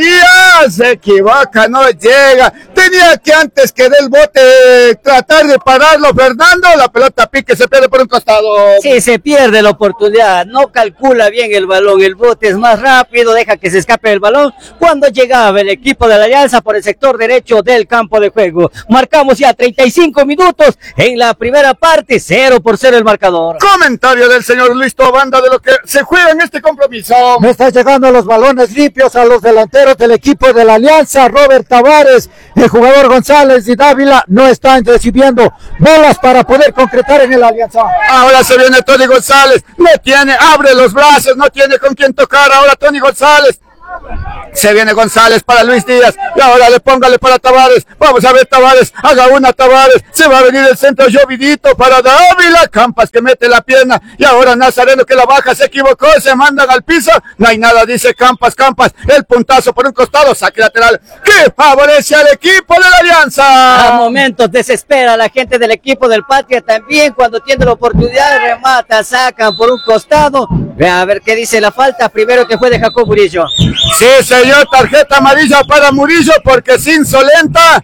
Se equivoca, no llega. Tenía que antes que del bote tratar de pararlo Fernando. La pelota pique, se pierde por un costado. Sí, se pierde la oportunidad, no calcula bien el balón, el bote es más rápido, deja que se escape el balón cuando llegaba el equipo de la Alianza por el sector derecho del campo de juego. Marcamos ya 35 minutos en la primera parte, 0-0 el marcador. Comentario del señor Luis Tobanda de lo que se juega en este compromiso. Me están llegando los balones limpios a los delanteros del equipo de la Alianza. Robert Tavares, el jugador González y Dávila no están recibiendo bolas para poder concretar en el Alianza. Ahora se viene Tony González, no tiene, abre los brazos, no tiene con quién tocar. Ahora Tony González. Se viene González para Luis Díaz y ahora póngale para Tavares. Vamos a ver, Tavares, haga una Tavares. Se va a venir el centro llovidito para Dávila. Campas, que mete la pierna y ahora Nazareno, que la baja, se equivocó, se mandan al piso. No hay nada, dice Campas. El puntazo por un costado, saque lateral que favorece al equipo de la Alianza. A momentos desespera la gente del equipo del Patria también cuando tiene la oportunidad, remata, sacan por un costado. A ver qué dice la falta, primero que fue de Jacob Murillo. Sí, señor, tarjeta amarilla para Murillo porque es insolenta.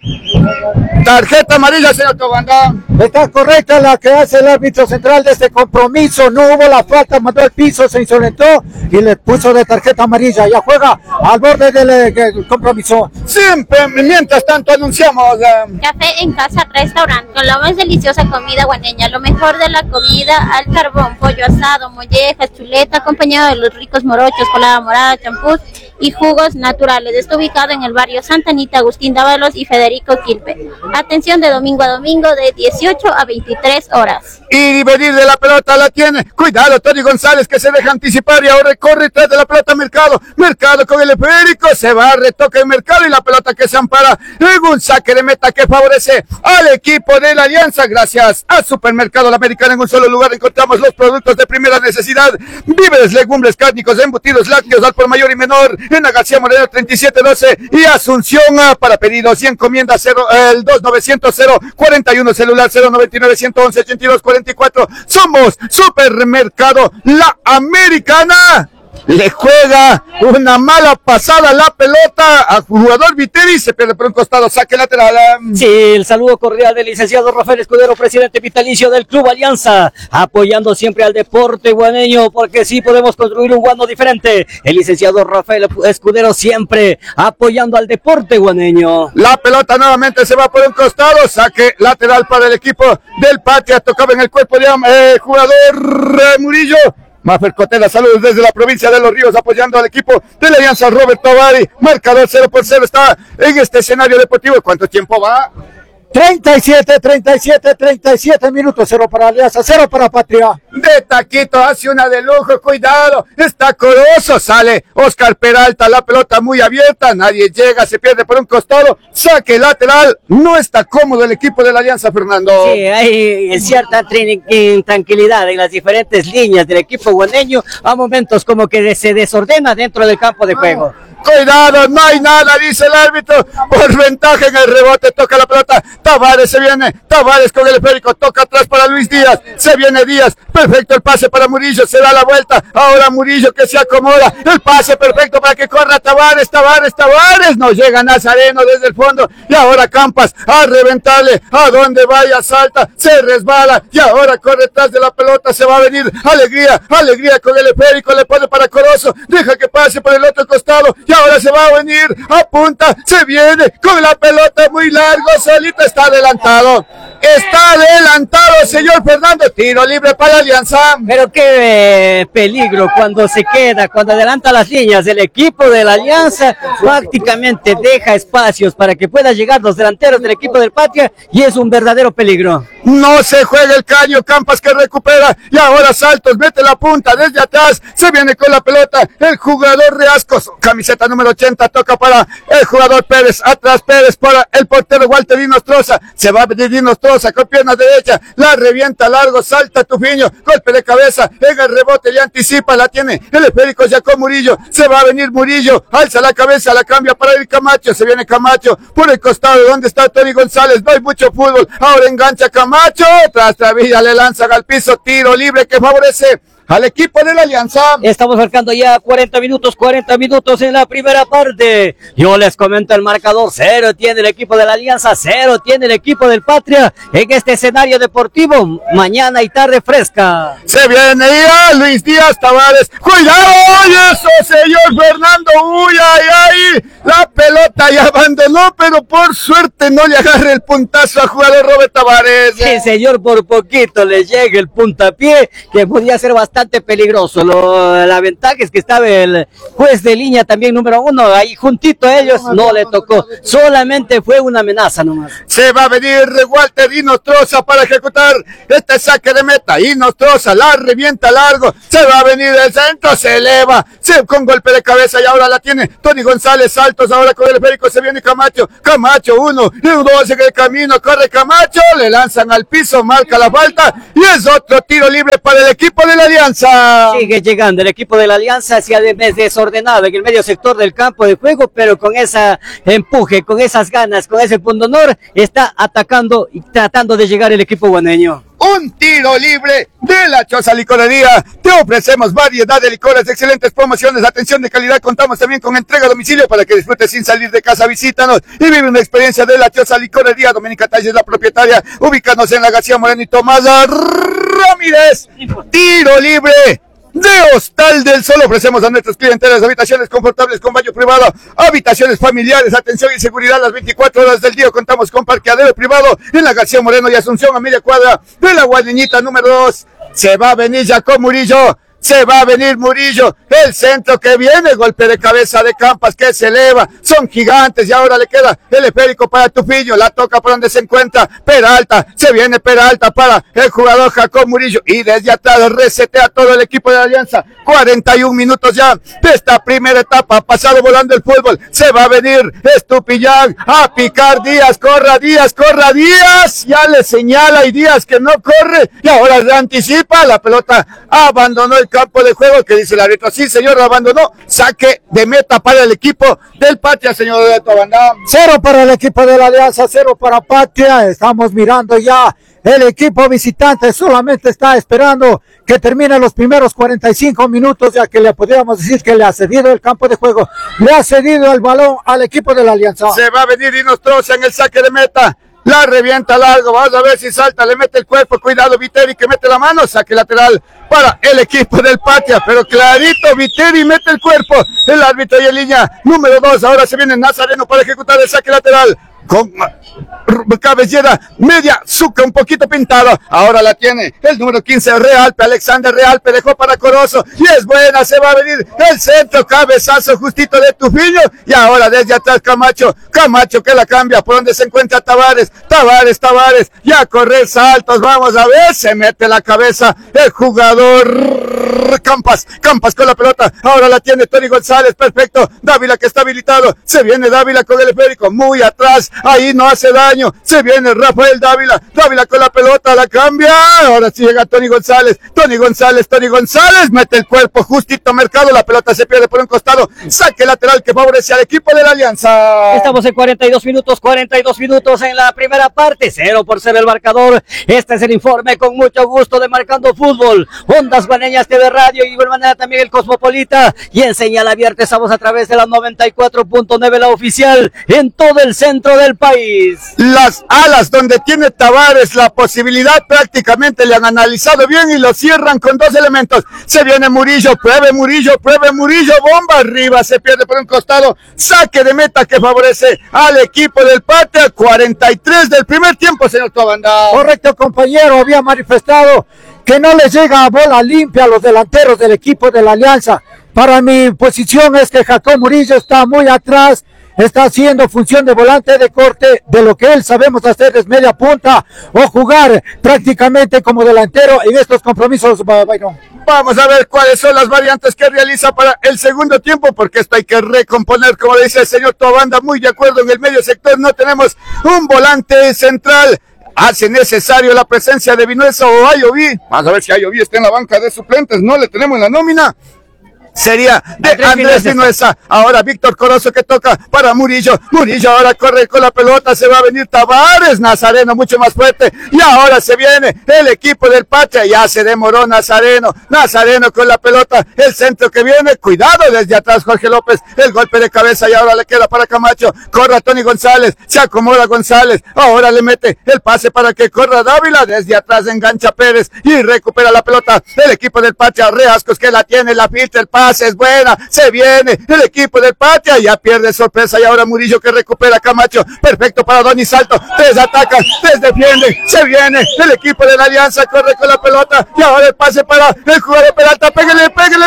Tarjeta amarilla, señor Tobanda. Está correcta la que hace el árbitro central de este compromiso. No hubo la falta, mandó al piso, se insolentó y le puso de tarjeta amarilla. Ya juega al borde del compromiso. Siempre, mientras tanto, anunciamos. Café en Casa Restaurante, con la más deliciosa comida guaneña, lo mejor de la comida al carbón, pollo asado, mollejas, chuleta, acompañado de los ricos morochos, colada morada, champús y jugos naturales. Está ubicado en el barrio Santa Anita, Agustín Dávalos y Federico Quilpe. Atención de domingo a domingo de 18 a 23 horas. Y venir de la pelota la tiene. Cuidado, Tony González, que se deja anticipar y ahora corre tras de la pelota Mercado. Mercado con el esférico, se va, retoca el Mercado y la pelota que se ampara en un saque de meta que favorece al equipo de la Alianza. Gracias a Supermercado La Americana, en un solo lugar encontramos los productos de primera necesidad: víveres, legumbres, cárnicos, embutidos, lácteos, al por mayor y menor, en la García Moreno 3712 y Asunción. Para pedidos y encomiendas el 2900-041, celular 099-111-8244. Somos Supermercado La Americana. Le juega una mala pasada la pelota al jugador Viteri, se pierde por un costado, saque lateral. Sí, el saludo cordial del licenciado Rafael Escudero, presidente vitalicio del Club Alianza, apoyando siempre al deporte guaneño, porque sí podemos construir un guano diferente. El licenciado Rafael Escudero siempre apoyando al deporte guaneño. La pelota nuevamente se va por un costado, saque lateral para el equipo del Patria, tocaba en el cuerpo de jugador Murillo. Mafer Cotela, saludos desde la provincia de Los Ríos, apoyando al equipo de la Alianza. Robert Tovari, marcador 0-0, está en este escenario deportivo. ¿Cuánto tiempo va? 37 minutos, 0 para Alianza, 0 para Patria. De taquito, hace una de lujo, cuidado, está Corozo, sale Oscar Peralta, la pelota muy abierta, nadie llega, se pierde por un costado, saque lateral, no está cómodo el equipo de la Alianza, Fernando. Sí, hay cierta intranquilidad en las diferentes líneas del equipo guaneño, a momentos como que se desordena dentro del campo de juego. cuidado, no hay nada, dice el árbitro, por ventaja en el rebote, toca la pelota, Tavares se viene, Tavares con el esférico, toca atrás para Luis Díaz, se viene Díaz, perfecto el pase para Murillo, se da la vuelta, ahora Murillo que se acomoda, el pase perfecto para que corra Tavares, no llega Nazareno desde el fondo, y ahora Campas, a reventarle, a donde vaya salta, se resbala, y ahora corre detrás de la pelota, se va a venir, alegría con el esférico, le pone para Corozo, deja que pase por el otro costado, y ahora se va a venir, apunta, se viene con la pelota muy largo, solito está adelantado, señor Fernando, tiro libre para Alianza. Pero qué peligro cuando se queda, cuando adelanta las líneas, el equipo de la Alianza prácticamente deja espacios para que puedan llegar los delanteros del equipo del Patria y es un verdadero peligro. No se juega el caño, Campas que recupera y ahora Saltos, mete la punta desde atrás, se viene con la pelota el jugador Reascos, camiseta número 80, toca para el jugador Pérez, atrás Pérez para el portero Walter Dinostroza, se va a venir Dinostroza con pierna derecha, la revienta largo, salta Tufiño, golpe de cabeza, en el rebote, le anticipa, la tiene el esférico Jacob Murillo, se va a venir Murillo, alza la cabeza, la cambia para el Camacho, se viene Camacho por el costado, donde está Tony González, no hay mucho fútbol, ahora engancha Camacho, tras Travilla le lanzan al piso, tiro libre que favorece al equipo de la Alianza. Estamos marcando ya 40 minutos en la primera parte. Yo les comento el marcador, 0 tiene el equipo de la Alianza, 0 tiene el equipo del Patria en este escenario deportivo, mañana y tarde fresca. Se viene ya Luis Díaz, Tavares, cuidado, eso señor Fernando, ay, la pelota ya abandonó, pero por suerte no le agarre el puntazo al jugador Robert Tavares. Sí señor, por poquito le llega el puntapié, que podía ser bastante peligroso. La ventaja es que estaba el juez de línea también número 1 ahí juntito a ellos, no le tocó, solamente fue una amenaza nomás. Se va a venir Walter Inostroza para ejecutar este saque de meta, Inostroza la revienta largo, se va a venir del centro, se eleva, con golpe de cabeza y ahora la tiene Tony González, Saltos ahora con el esférico, se viene Camacho, 1 y 2 en el camino, corre Camacho, le lanzan al piso, marca la falta y es otro tiro libre para el equipo de la Alianza. Sigue llegando el equipo de la Alianza, se ha desordenado en el medio sector del campo de juego, pero con ese empuje, con esas ganas, con ese pundonor, está atacando y tratando de llegar el equipo guaneño. Un tiro libre de la Choza Licorería. Te ofrecemos variedad de licores, excelentes promociones, atención de calidad. Contamos también con entrega a domicilio para que disfrutes sin salir de casa. Visítanos y vive una experiencia de la Choza Licorería. Doménica Talles es la propietaria. Ubícanos en la García Moreno y Tomás Ramírez. Tiro libre de Hostal del Sol. Ofrecemos a nuestros clientes habitaciones confortables con baño privado, habitaciones familiares, atención y seguridad las 24 horas del día. Contamos con parqueadero privado en la García Moreno y Asunción a media cuadra de la Guadiñita número 2. Se va a venir Jacob Murillo. Se va a venir Murillo, el centro que viene, golpe de cabeza de Campas que se eleva, son gigantes y ahora le queda el esférico para Tufiño, la toca por donde se encuentra Peralta, se viene Peralta para el jugador Jacob Murillo y desde atrás resetea todo el equipo de la Alianza, 41 minutos ya de esta primera etapa, ha pasado volando el fútbol, se va a venir Estupillán a picar Díaz, corra Díaz, ya le señala y Díaz que no corre y ahora le anticipa, la pelota abandonó el campo de juego, que dice el árbitro, sí señor, lo abandonó, saque de meta para el equipo del Patria, señor Beto Bandam. 0 para el equipo de la Alianza, 0 para Patria. Estamos mirando ya el equipo visitante, solamente está esperando que terminen los primeros 45 minutos, ya que le podríamos decir que le ha cedido el campo de juego, le ha cedido el balón al equipo de la Alianza. Se va a venir Inostroza en el saque de meta, la revienta largo, vamos a ver si salta, le mete el cuerpo, cuidado Viteri que mete la mano, saque lateral para el equipo del Patria, pero clarito Viteri mete el cuerpo, el árbitro y en línea número 2, ahora se viene Nazareno para ejecutar el saque lateral, con cabellera media, Zucca un poquito pintado, ahora la tiene el número 15 Realpe, Alexander Realpe dejó para Corozo, y es buena, se va a venir el centro, cabezazo justito de Tufiño, y ahora desde atrás Camacho que la cambia, por donde se encuentra Tavares, ya a correr saltos, vamos a ver, se mete la cabeza el jugador Campas con la pelota, ahora la tiene Tony González, perfecto, Dávila que está habilitado, se viene Dávila con el esférico, muy atrás, ahí no hace daño, se viene Rafael Dávila con la pelota, la cambia, ahora sí llega Tony González, mete el cuerpo, justito Mercado, la pelota se pierde por un costado, saque lateral que favorece al equipo de la Alianza. Estamos en 42 minutos en la primera parte, 0-0 el marcador. Este es el informe con mucho gusto de Marcando Fútbol, Ondas Guaneñas TV Radio y de igual manera también el Cosmopolita, y en señal abierta estamos a través de la 94.9, la oficial, en todo el centro del país. Las alas donde tiene Tavares la posibilidad prácticamente le han analizado bien y lo cierran con dos elementos. Se viene Murillo, pruebe Murillo, bomba arriba, se pierde por un costado, saque de meta que favorece al equipo del Patria, 43 del primer tiempo, señor Tobanda. Correcto, compañero, había manifestado que no les llega a bola limpia a los delanteros del equipo de la Alianza. Para mi posición es que Jacob Murillo está muy atrás, está haciendo función de volante de corte, de lo que él sabemos hacer es media punta o jugar prácticamente como delantero en estos compromisos, Byron. Vamos a ver cuáles son las variantes que realiza para el segundo tiempo, porque esto hay que recomponer, como dice el señor Tobanda, muy de acuerdo, en el medio sector no tenemos un volante central. Hace necesario la presencia de Vinuesa o Ayoví. Vamos a ver si Ayoví está en la banca de suplentes, no le tenemos en la nómina. Sería de Andrés Vinuesa. Ahora Víctor Corozo que toca para Murillo ahora corre con la pelota, se va a venir Tavares, Nazareno mucho más fuerte, y ahora se viene el equipo del Patria, ya se demoró Nazareno con la pelota, el centro que viene, cuidado desde atrás Jorge López, el golpe de cabeza y ahora le queda para Camacho, corra Tony González, se acomoda González, ahora le mete el pase para que corra Dávila, desde atrás engancha Pérez y recupera la pelota el equipo del Patria, Reascos que la tiene, la filtra, el pase es buena, se viene el equipo del Patria, ya pierde sorpresa y ahora Murillo que recupera Camacho, perfecto para Doni Salto, desatacan, desdefienden, se viene el equipo de la Alianza, corre con la pelota y ahora el pase para el jugador Peralta, pégale,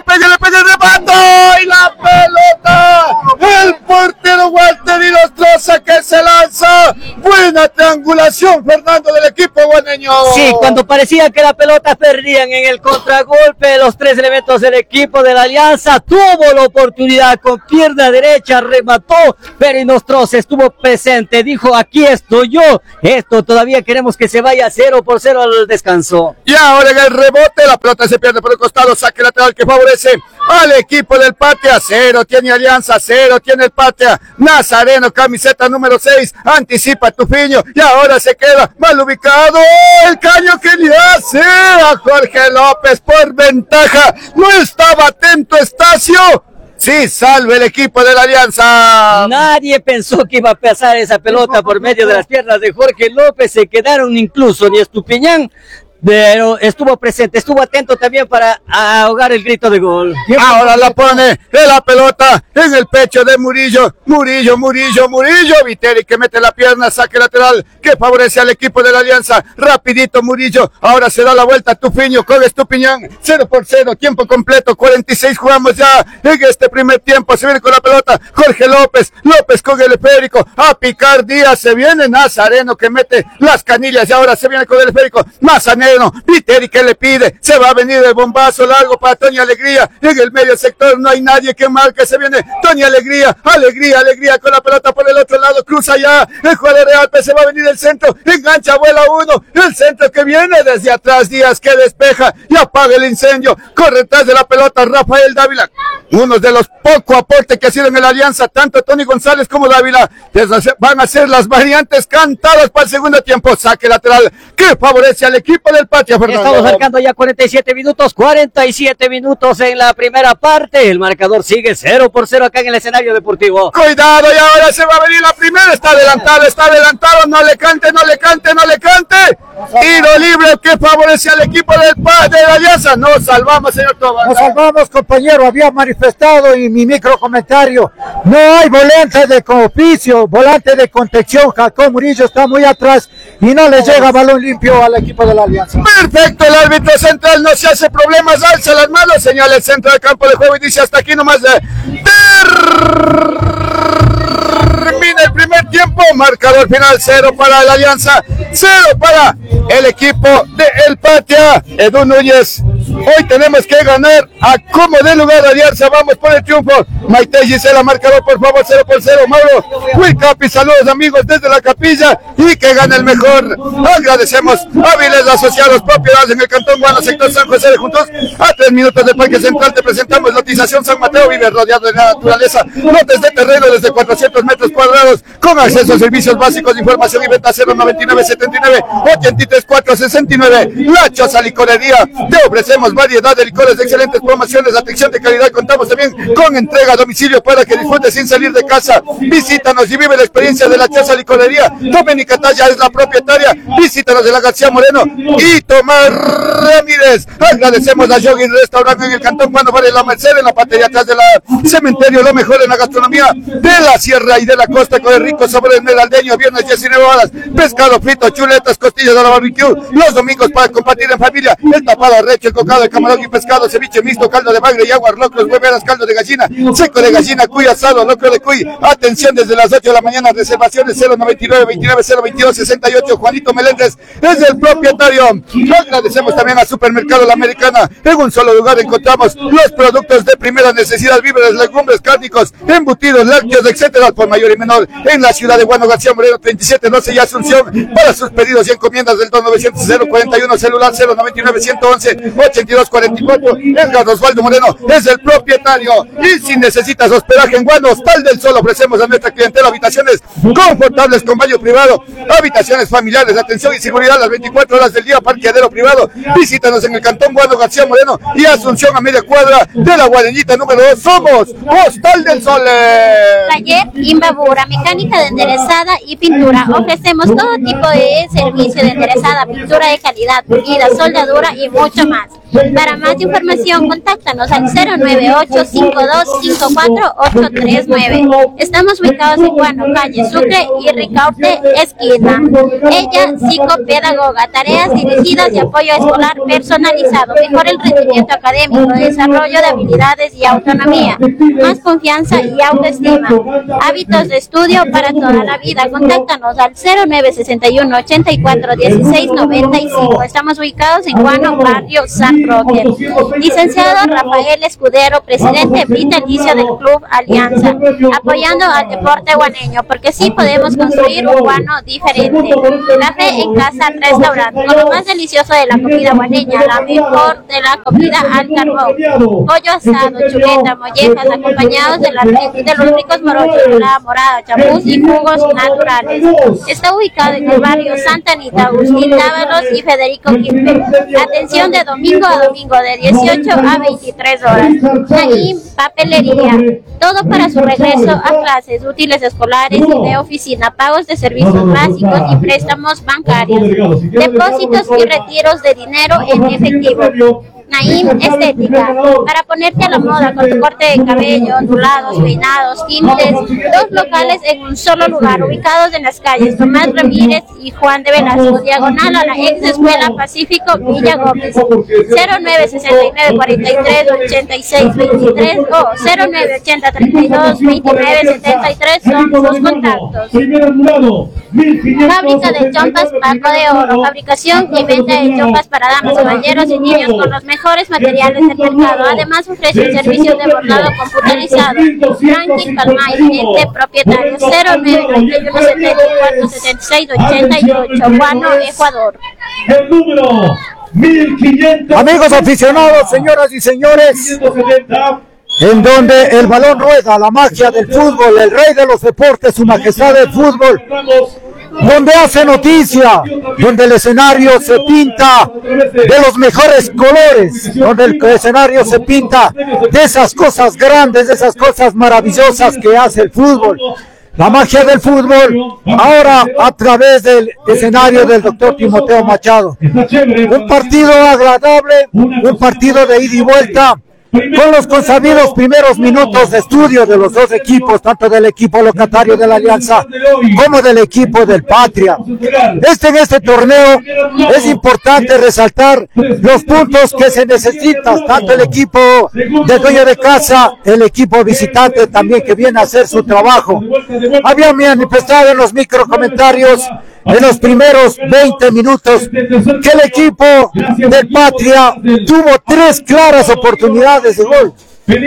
rebato y la pelota, el portero Walter y los Troza que se lanza, buena triangulación Fernando del equipo guaneño. Sí, cuando parecía que la pelota perdían en el contragolpe, los tres elementos del equipo de la Alianza tuvo la oportunidad con pierna derecha, remató, pero Inostroza estuvo presente, dijo aquí estoy yo, esto todavía queremos que se vaya 0-0 al descanso. Y ahora en el rebote la pelota se pierde por el costado, saque lateral que favorece al equipo del Patria, 0 tiene Alianza, 0 tiene el Patria, Nazareno, camiseta número 6, anticipa Tufiño y ahora se queda mal ubicado, el caño que le hace a Jorge López por ventaja, no estaba atento Estacio, sí, salve el equipo de la Alianza. Nadie pensó que iba a pasar esa pelota por medio de las piernas de Jorge López, se quedaron incluso ni Estupiñán, pero estuvo presente, estuvo atento también para ahogar el grito de gol. Ahora la pone de la pelota en el pecho de Murillo, Viteri que mete la pierna, saque lateral que favorece al equipo de la Alianza, rapidito Murillo, ahora se da la vuelta Tufiño con Estupiñán, 0-0, tiempo completo, 46 jugamos ya en este primer tiempo, se viene con la pelota Jorge López con el esférico, a picar Díaz, se viene Nazareno que mete las canillas y ahora se viene con el esférico, Nazareno, Viteri que le pide, se va a venir el bombazo largo para Tony Alegría, en el medio sector no hay nadie que marque, se viene Tony Alegría con la pelota por el otro lado, cruza ya, el jugador de Alpes, se va a venir el centro, engancha, vuela uno, el centro que viene desde atrás, Díaz que despeja y apaga el incendio, corre detrás de la pelota Rafael Dávila, uno de los pocos aportes que ha sido en la Alianza, tanto Tony González como Dávila, van a ser las variantes cantadas para el segundo tiempo, saque lateral que favorece al equipo del Patria, Fernando. Estamos marcando ya 47 minutos en la primera parte, el marcador sigue 0-0 acá en el escenario deportivo. Cuidado y ahora se va a venir la primera, está adelantado, no le cante, tiro libre que favorece al equipo de la Alianza, nos salvamos señor Tobanda. Nos salvamos compañero, había manifestado en mi micro comentario, no hay volante de oficio, volante de contención, Jacob Murillo está muy atrás y no le llega balón limpio al equipo de la Alianza. Perfecto, el árbitro central no se hace problemas, alza las manos, señala el centro del campo de juego y dice hasta aquí nomás termina el primer tiempo, marcador final 0 para la Alianza, 0 para el equipo de El Patria. Edu Núñez, hoy tenemos que ganar a como de lugar Alianza, vamos por el triunfo. Maite Gisela, marcador por favor, 0-0. Mauro Wilcapi, saludos amigos desde la capilla y que gane el mejor. Agradecemos a Viles Asociados, propiedades en el Cantón Guano, sector San José de Juntos. A 3 minutos del Parque Central te presentamos lotización San Mateo, vive rodeado de la naturaleza. Lotes de terreno desde 400 metros cuadrados con acceso a servicios básicos de información y venta 099 79 83 469. La Choza Licorería, te ofrecemos variedad de licores de excelentes promociones, atención de calidad. Contamos también con entrega a domicilio para que disfrutes sin salir de casa. Visítanos y vive la experiencia de la Choza Licorería. Doménica Talla es la propietaria. Visítanos de la García Moreno y Tomás Ramírez. Agradecemos a Yogi Restaurante en el Cantón Juan Vale La Merced, en la parte de atrás del cementerio. Lo mejor en la gastronomía de la sierra y de la costa, con el rico sabor esmeraldeño. Viernes 19 horas, pescado frito, chuletas, costillas a la barbecue. Los domingos para compartir en familia, el tapado arrecho, el cocado, el camarón y pescado, ceviche mixto, caldo de bagre y agua, locros, hueveras, caldo de gallina, seco de gallina, cuy asado, locro de cuy. Atención desde las 8 de la mañana, reservaciones 099 29 022 68. Juanito Meléndez es el propietario. Agradecemos también a Supermercado La Americana. En un solo lugar encontramos los productos de primera necesidad, víveres, legumbres, cárnicos, embutidos, lácteos, etcétera, por mayor y menor, en la ciudad de Guano, García Moreno 3712 y Asunción. Para sus pedidos y encomiendas del 2900 041, celular 099 111 8244. Edgar Osvaldo Moreno es el propietario. Y si necesitas hospedaje en Guano, Hostal del Sol, ofrecemos a nuestra clientela habitaciones confortables con baño privado, habitaciones familiares, atención y seguridad las 24 horas del día, parqueadero privado. Visítanos en el Cantón Guano, García Moreno y Asunción, a media cuadra de la Guareñita número 2. Somos Hostal del Sol. Taller Imbabura, mecánica de enderezada y pintura. Ofrecemos todo tipo de servicio de enderezada, pintura de calidad, pulida, soldadura y mucho más. Para más información, contáctanos al 098-5254-839. Estamos ubicados en Guano, calle Sucre y Ricaurte, esquina. Ella, psicopedagoga, tareas dirigidas y apoyo escolar personalizado. Mejora el rendimiento académico, desarrollo de habilidades y autonomía, más confianza y autoestima. Hábitos de estudio para toda la vida. Contáctanos al 0961-84-1695. Estamos ubicados en Guano, barrio San Roque. Licenciado Rafael Escudero, presidente vitalicio del Club Alianza, apoyando al deporte guaneño, porque sí podemos construir un Guano diferente. Café en Casa Restaurante, con lo más delicioso de la comida guaneña, la mejor de la comida al carbón, pollo asado, chuleta, mollejas, acompañados de los ricos morochos, la morada, champús y jugos naturales. Está ubicado en el barrio Santa Anita, Agustín Dávalos y Federico Quimpe. Atención de domingo a domingo de 18 a 23 horas. Ahí, papelería, todo para su regreso a clases, útiles escolares y de oficina, pagos de servicios básicos y préstamos bancarios, depósitos y retiros de dinero en efectivo. Naim Estética, para ponerte a la moda con tu corte de cabello, ondulados, peinados, tintes. Dos locales en un solo lugar, ubicados en las calles Tomás Ramírez y Juan de Velasco, diagonal a la ex Escuela Pacífico Villa Gómez. 0969 43 86 23 o 0980 32 29 73 son sus contactos. Fábrica de chompas Paco de Oro, fabricación y venta de chompas para damas, caballeros y niños con los mejores materiales del mercado. Además ofrece servicios de bordado computarizado. Franklin Palma y cliente propietario. 0991 74 76 88, Guano, Ecuador. El número 1500. Amigos aficionados, señoras y señores, en donde el balón rueda, la magia del fútbol, el rey de los deportes, su majestad del fútbol, donde hace noticia, donde el escenario se pinta de los mejores colores, donde el escenario se pinta de esas cosas grandes, de esas cosas maravillosas que hace el fútbol. La magia del fútbol, ahora a través del escenario del doctor Timoteo Machado. Un partido agradable, un partido de ida y vuelta, con los consabidos primeros minutos de estudio de los dos equipos, tanto del equipo locatario de la Alianza como del equipo del Patria. En este torneo es importante resaltar los puntos que se necesitan, tanto el equipo del dueño de casa, el equipo visitante también que viene a hacer su trabajo. Había manifestado en los microcomentarios en los primeros 20 minutos que el equipo del Patria tuvo 3 claras oportunidades de gol.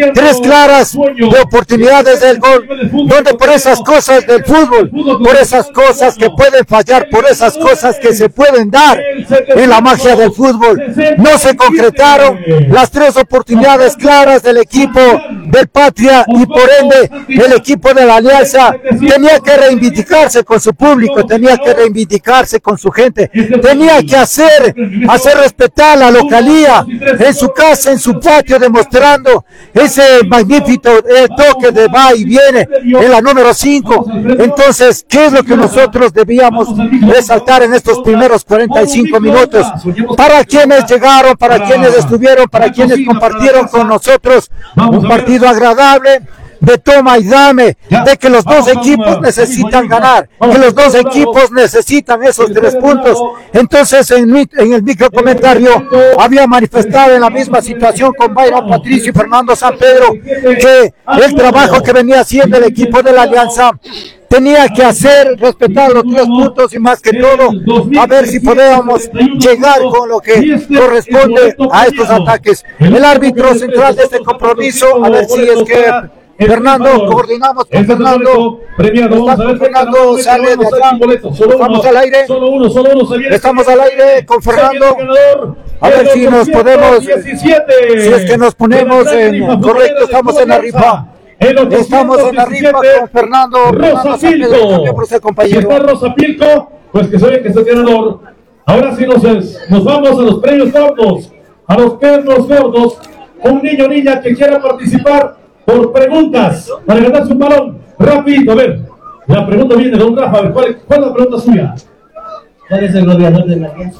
3 claras de oportunidades del gol, donde por esas cosas del fútbol, por esas cosas que pueden fallar, por esas cosas que se pueden dar en la magia del fútbol, no se concretaron las 3 oportunidades claras del equipo del Patria, y por ende el equipo de la Alianza tenía que reivindicarse con su público, tenía que reivindicarse con su gente, tenía que hacer respetar la localía en su casa, en su patio, demostrando ese magnífico toque de va y viene en la número 5. Entonces, ¿qué es lo que nosotros debíamos resaltar en estos primeros 45 minutos? Para quienes llegaron, para quienes estuvieron, para quienes compartieron con nosotros un partido agradable, de toma y dame, de que los dos equipos necesitan ganar, que los dos equipos necesitan esos 3 puntos. Entonces en el micro comentario había manifestado en la misma situación con Byron Patricio y Fernando San Pedro que el trabajo que venía haciendo el equipo de la Alianza tenía que hacer respetar los 3 puntos, y más que todo a ver si podíamos llegar con lo que corresponde a estos ataques. El árbitro central de este compromiso, a ver si es que Fernando, coordinamos con Fernando. Fernando sale de acá. Estamos al aire. Estamos al aire con Fernando. A ver si nos podemos, si es que nos ponemos en correcto, estamos en la rifa. Estamos en la rifa con Fernando. Rosa Pilco. Está Rosa Pilco, pues que soy que es el ganador. Ahora sí nos vamos a los premios gordos. A los premios gordos. Un niño o niña que quiera participar por preguntas para ganarse un balón. Rapidito, a ver. La pregunta viene de don Rafa. A ver, ¿cuál es la pregunta suya? ¿Cuál es el gobernador de la Alianza?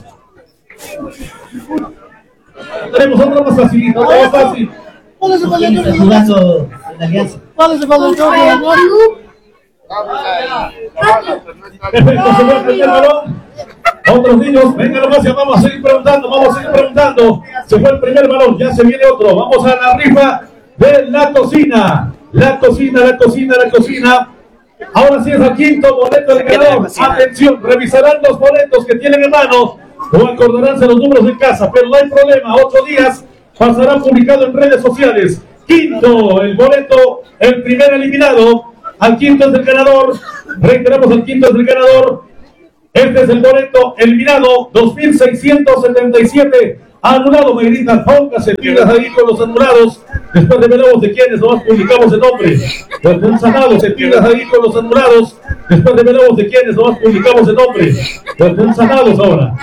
Tenemos otra más facilita, otra más fácil. ¿Cuál es el gobernador de la Alianza? ¿Cuál es el gobernador de la Alianza? Perfecto, se vuelve el balón. Otros niños, venga nomás, ya vamos a seguir preguntando. Se fue el primer balón, ya se viene otro. Vamos a la rifa de la cocina. La cocina. Ahora sí es el quinto boleto del ganador. Atención, revisarán los boletos que tienen en mano o acordaránse los números en casa, pero no hay problema. 8 días pasará publicado en redes sociales. Quinto, el boleto, el primer eliminado. Al quinto es el ganador. Reiteramos, el quinto es el ganador. Este es el boleto eliminado, 2677. Anulado, Mayrita, póngase pilas ahí con los anulados. Después revelamos de quiénes, nomás publicamos el nombre. Los sanados, se pilas ahí con los anulados. Después revelamos de quiénes, nomás publicamos el nombre. Los sanados ahora.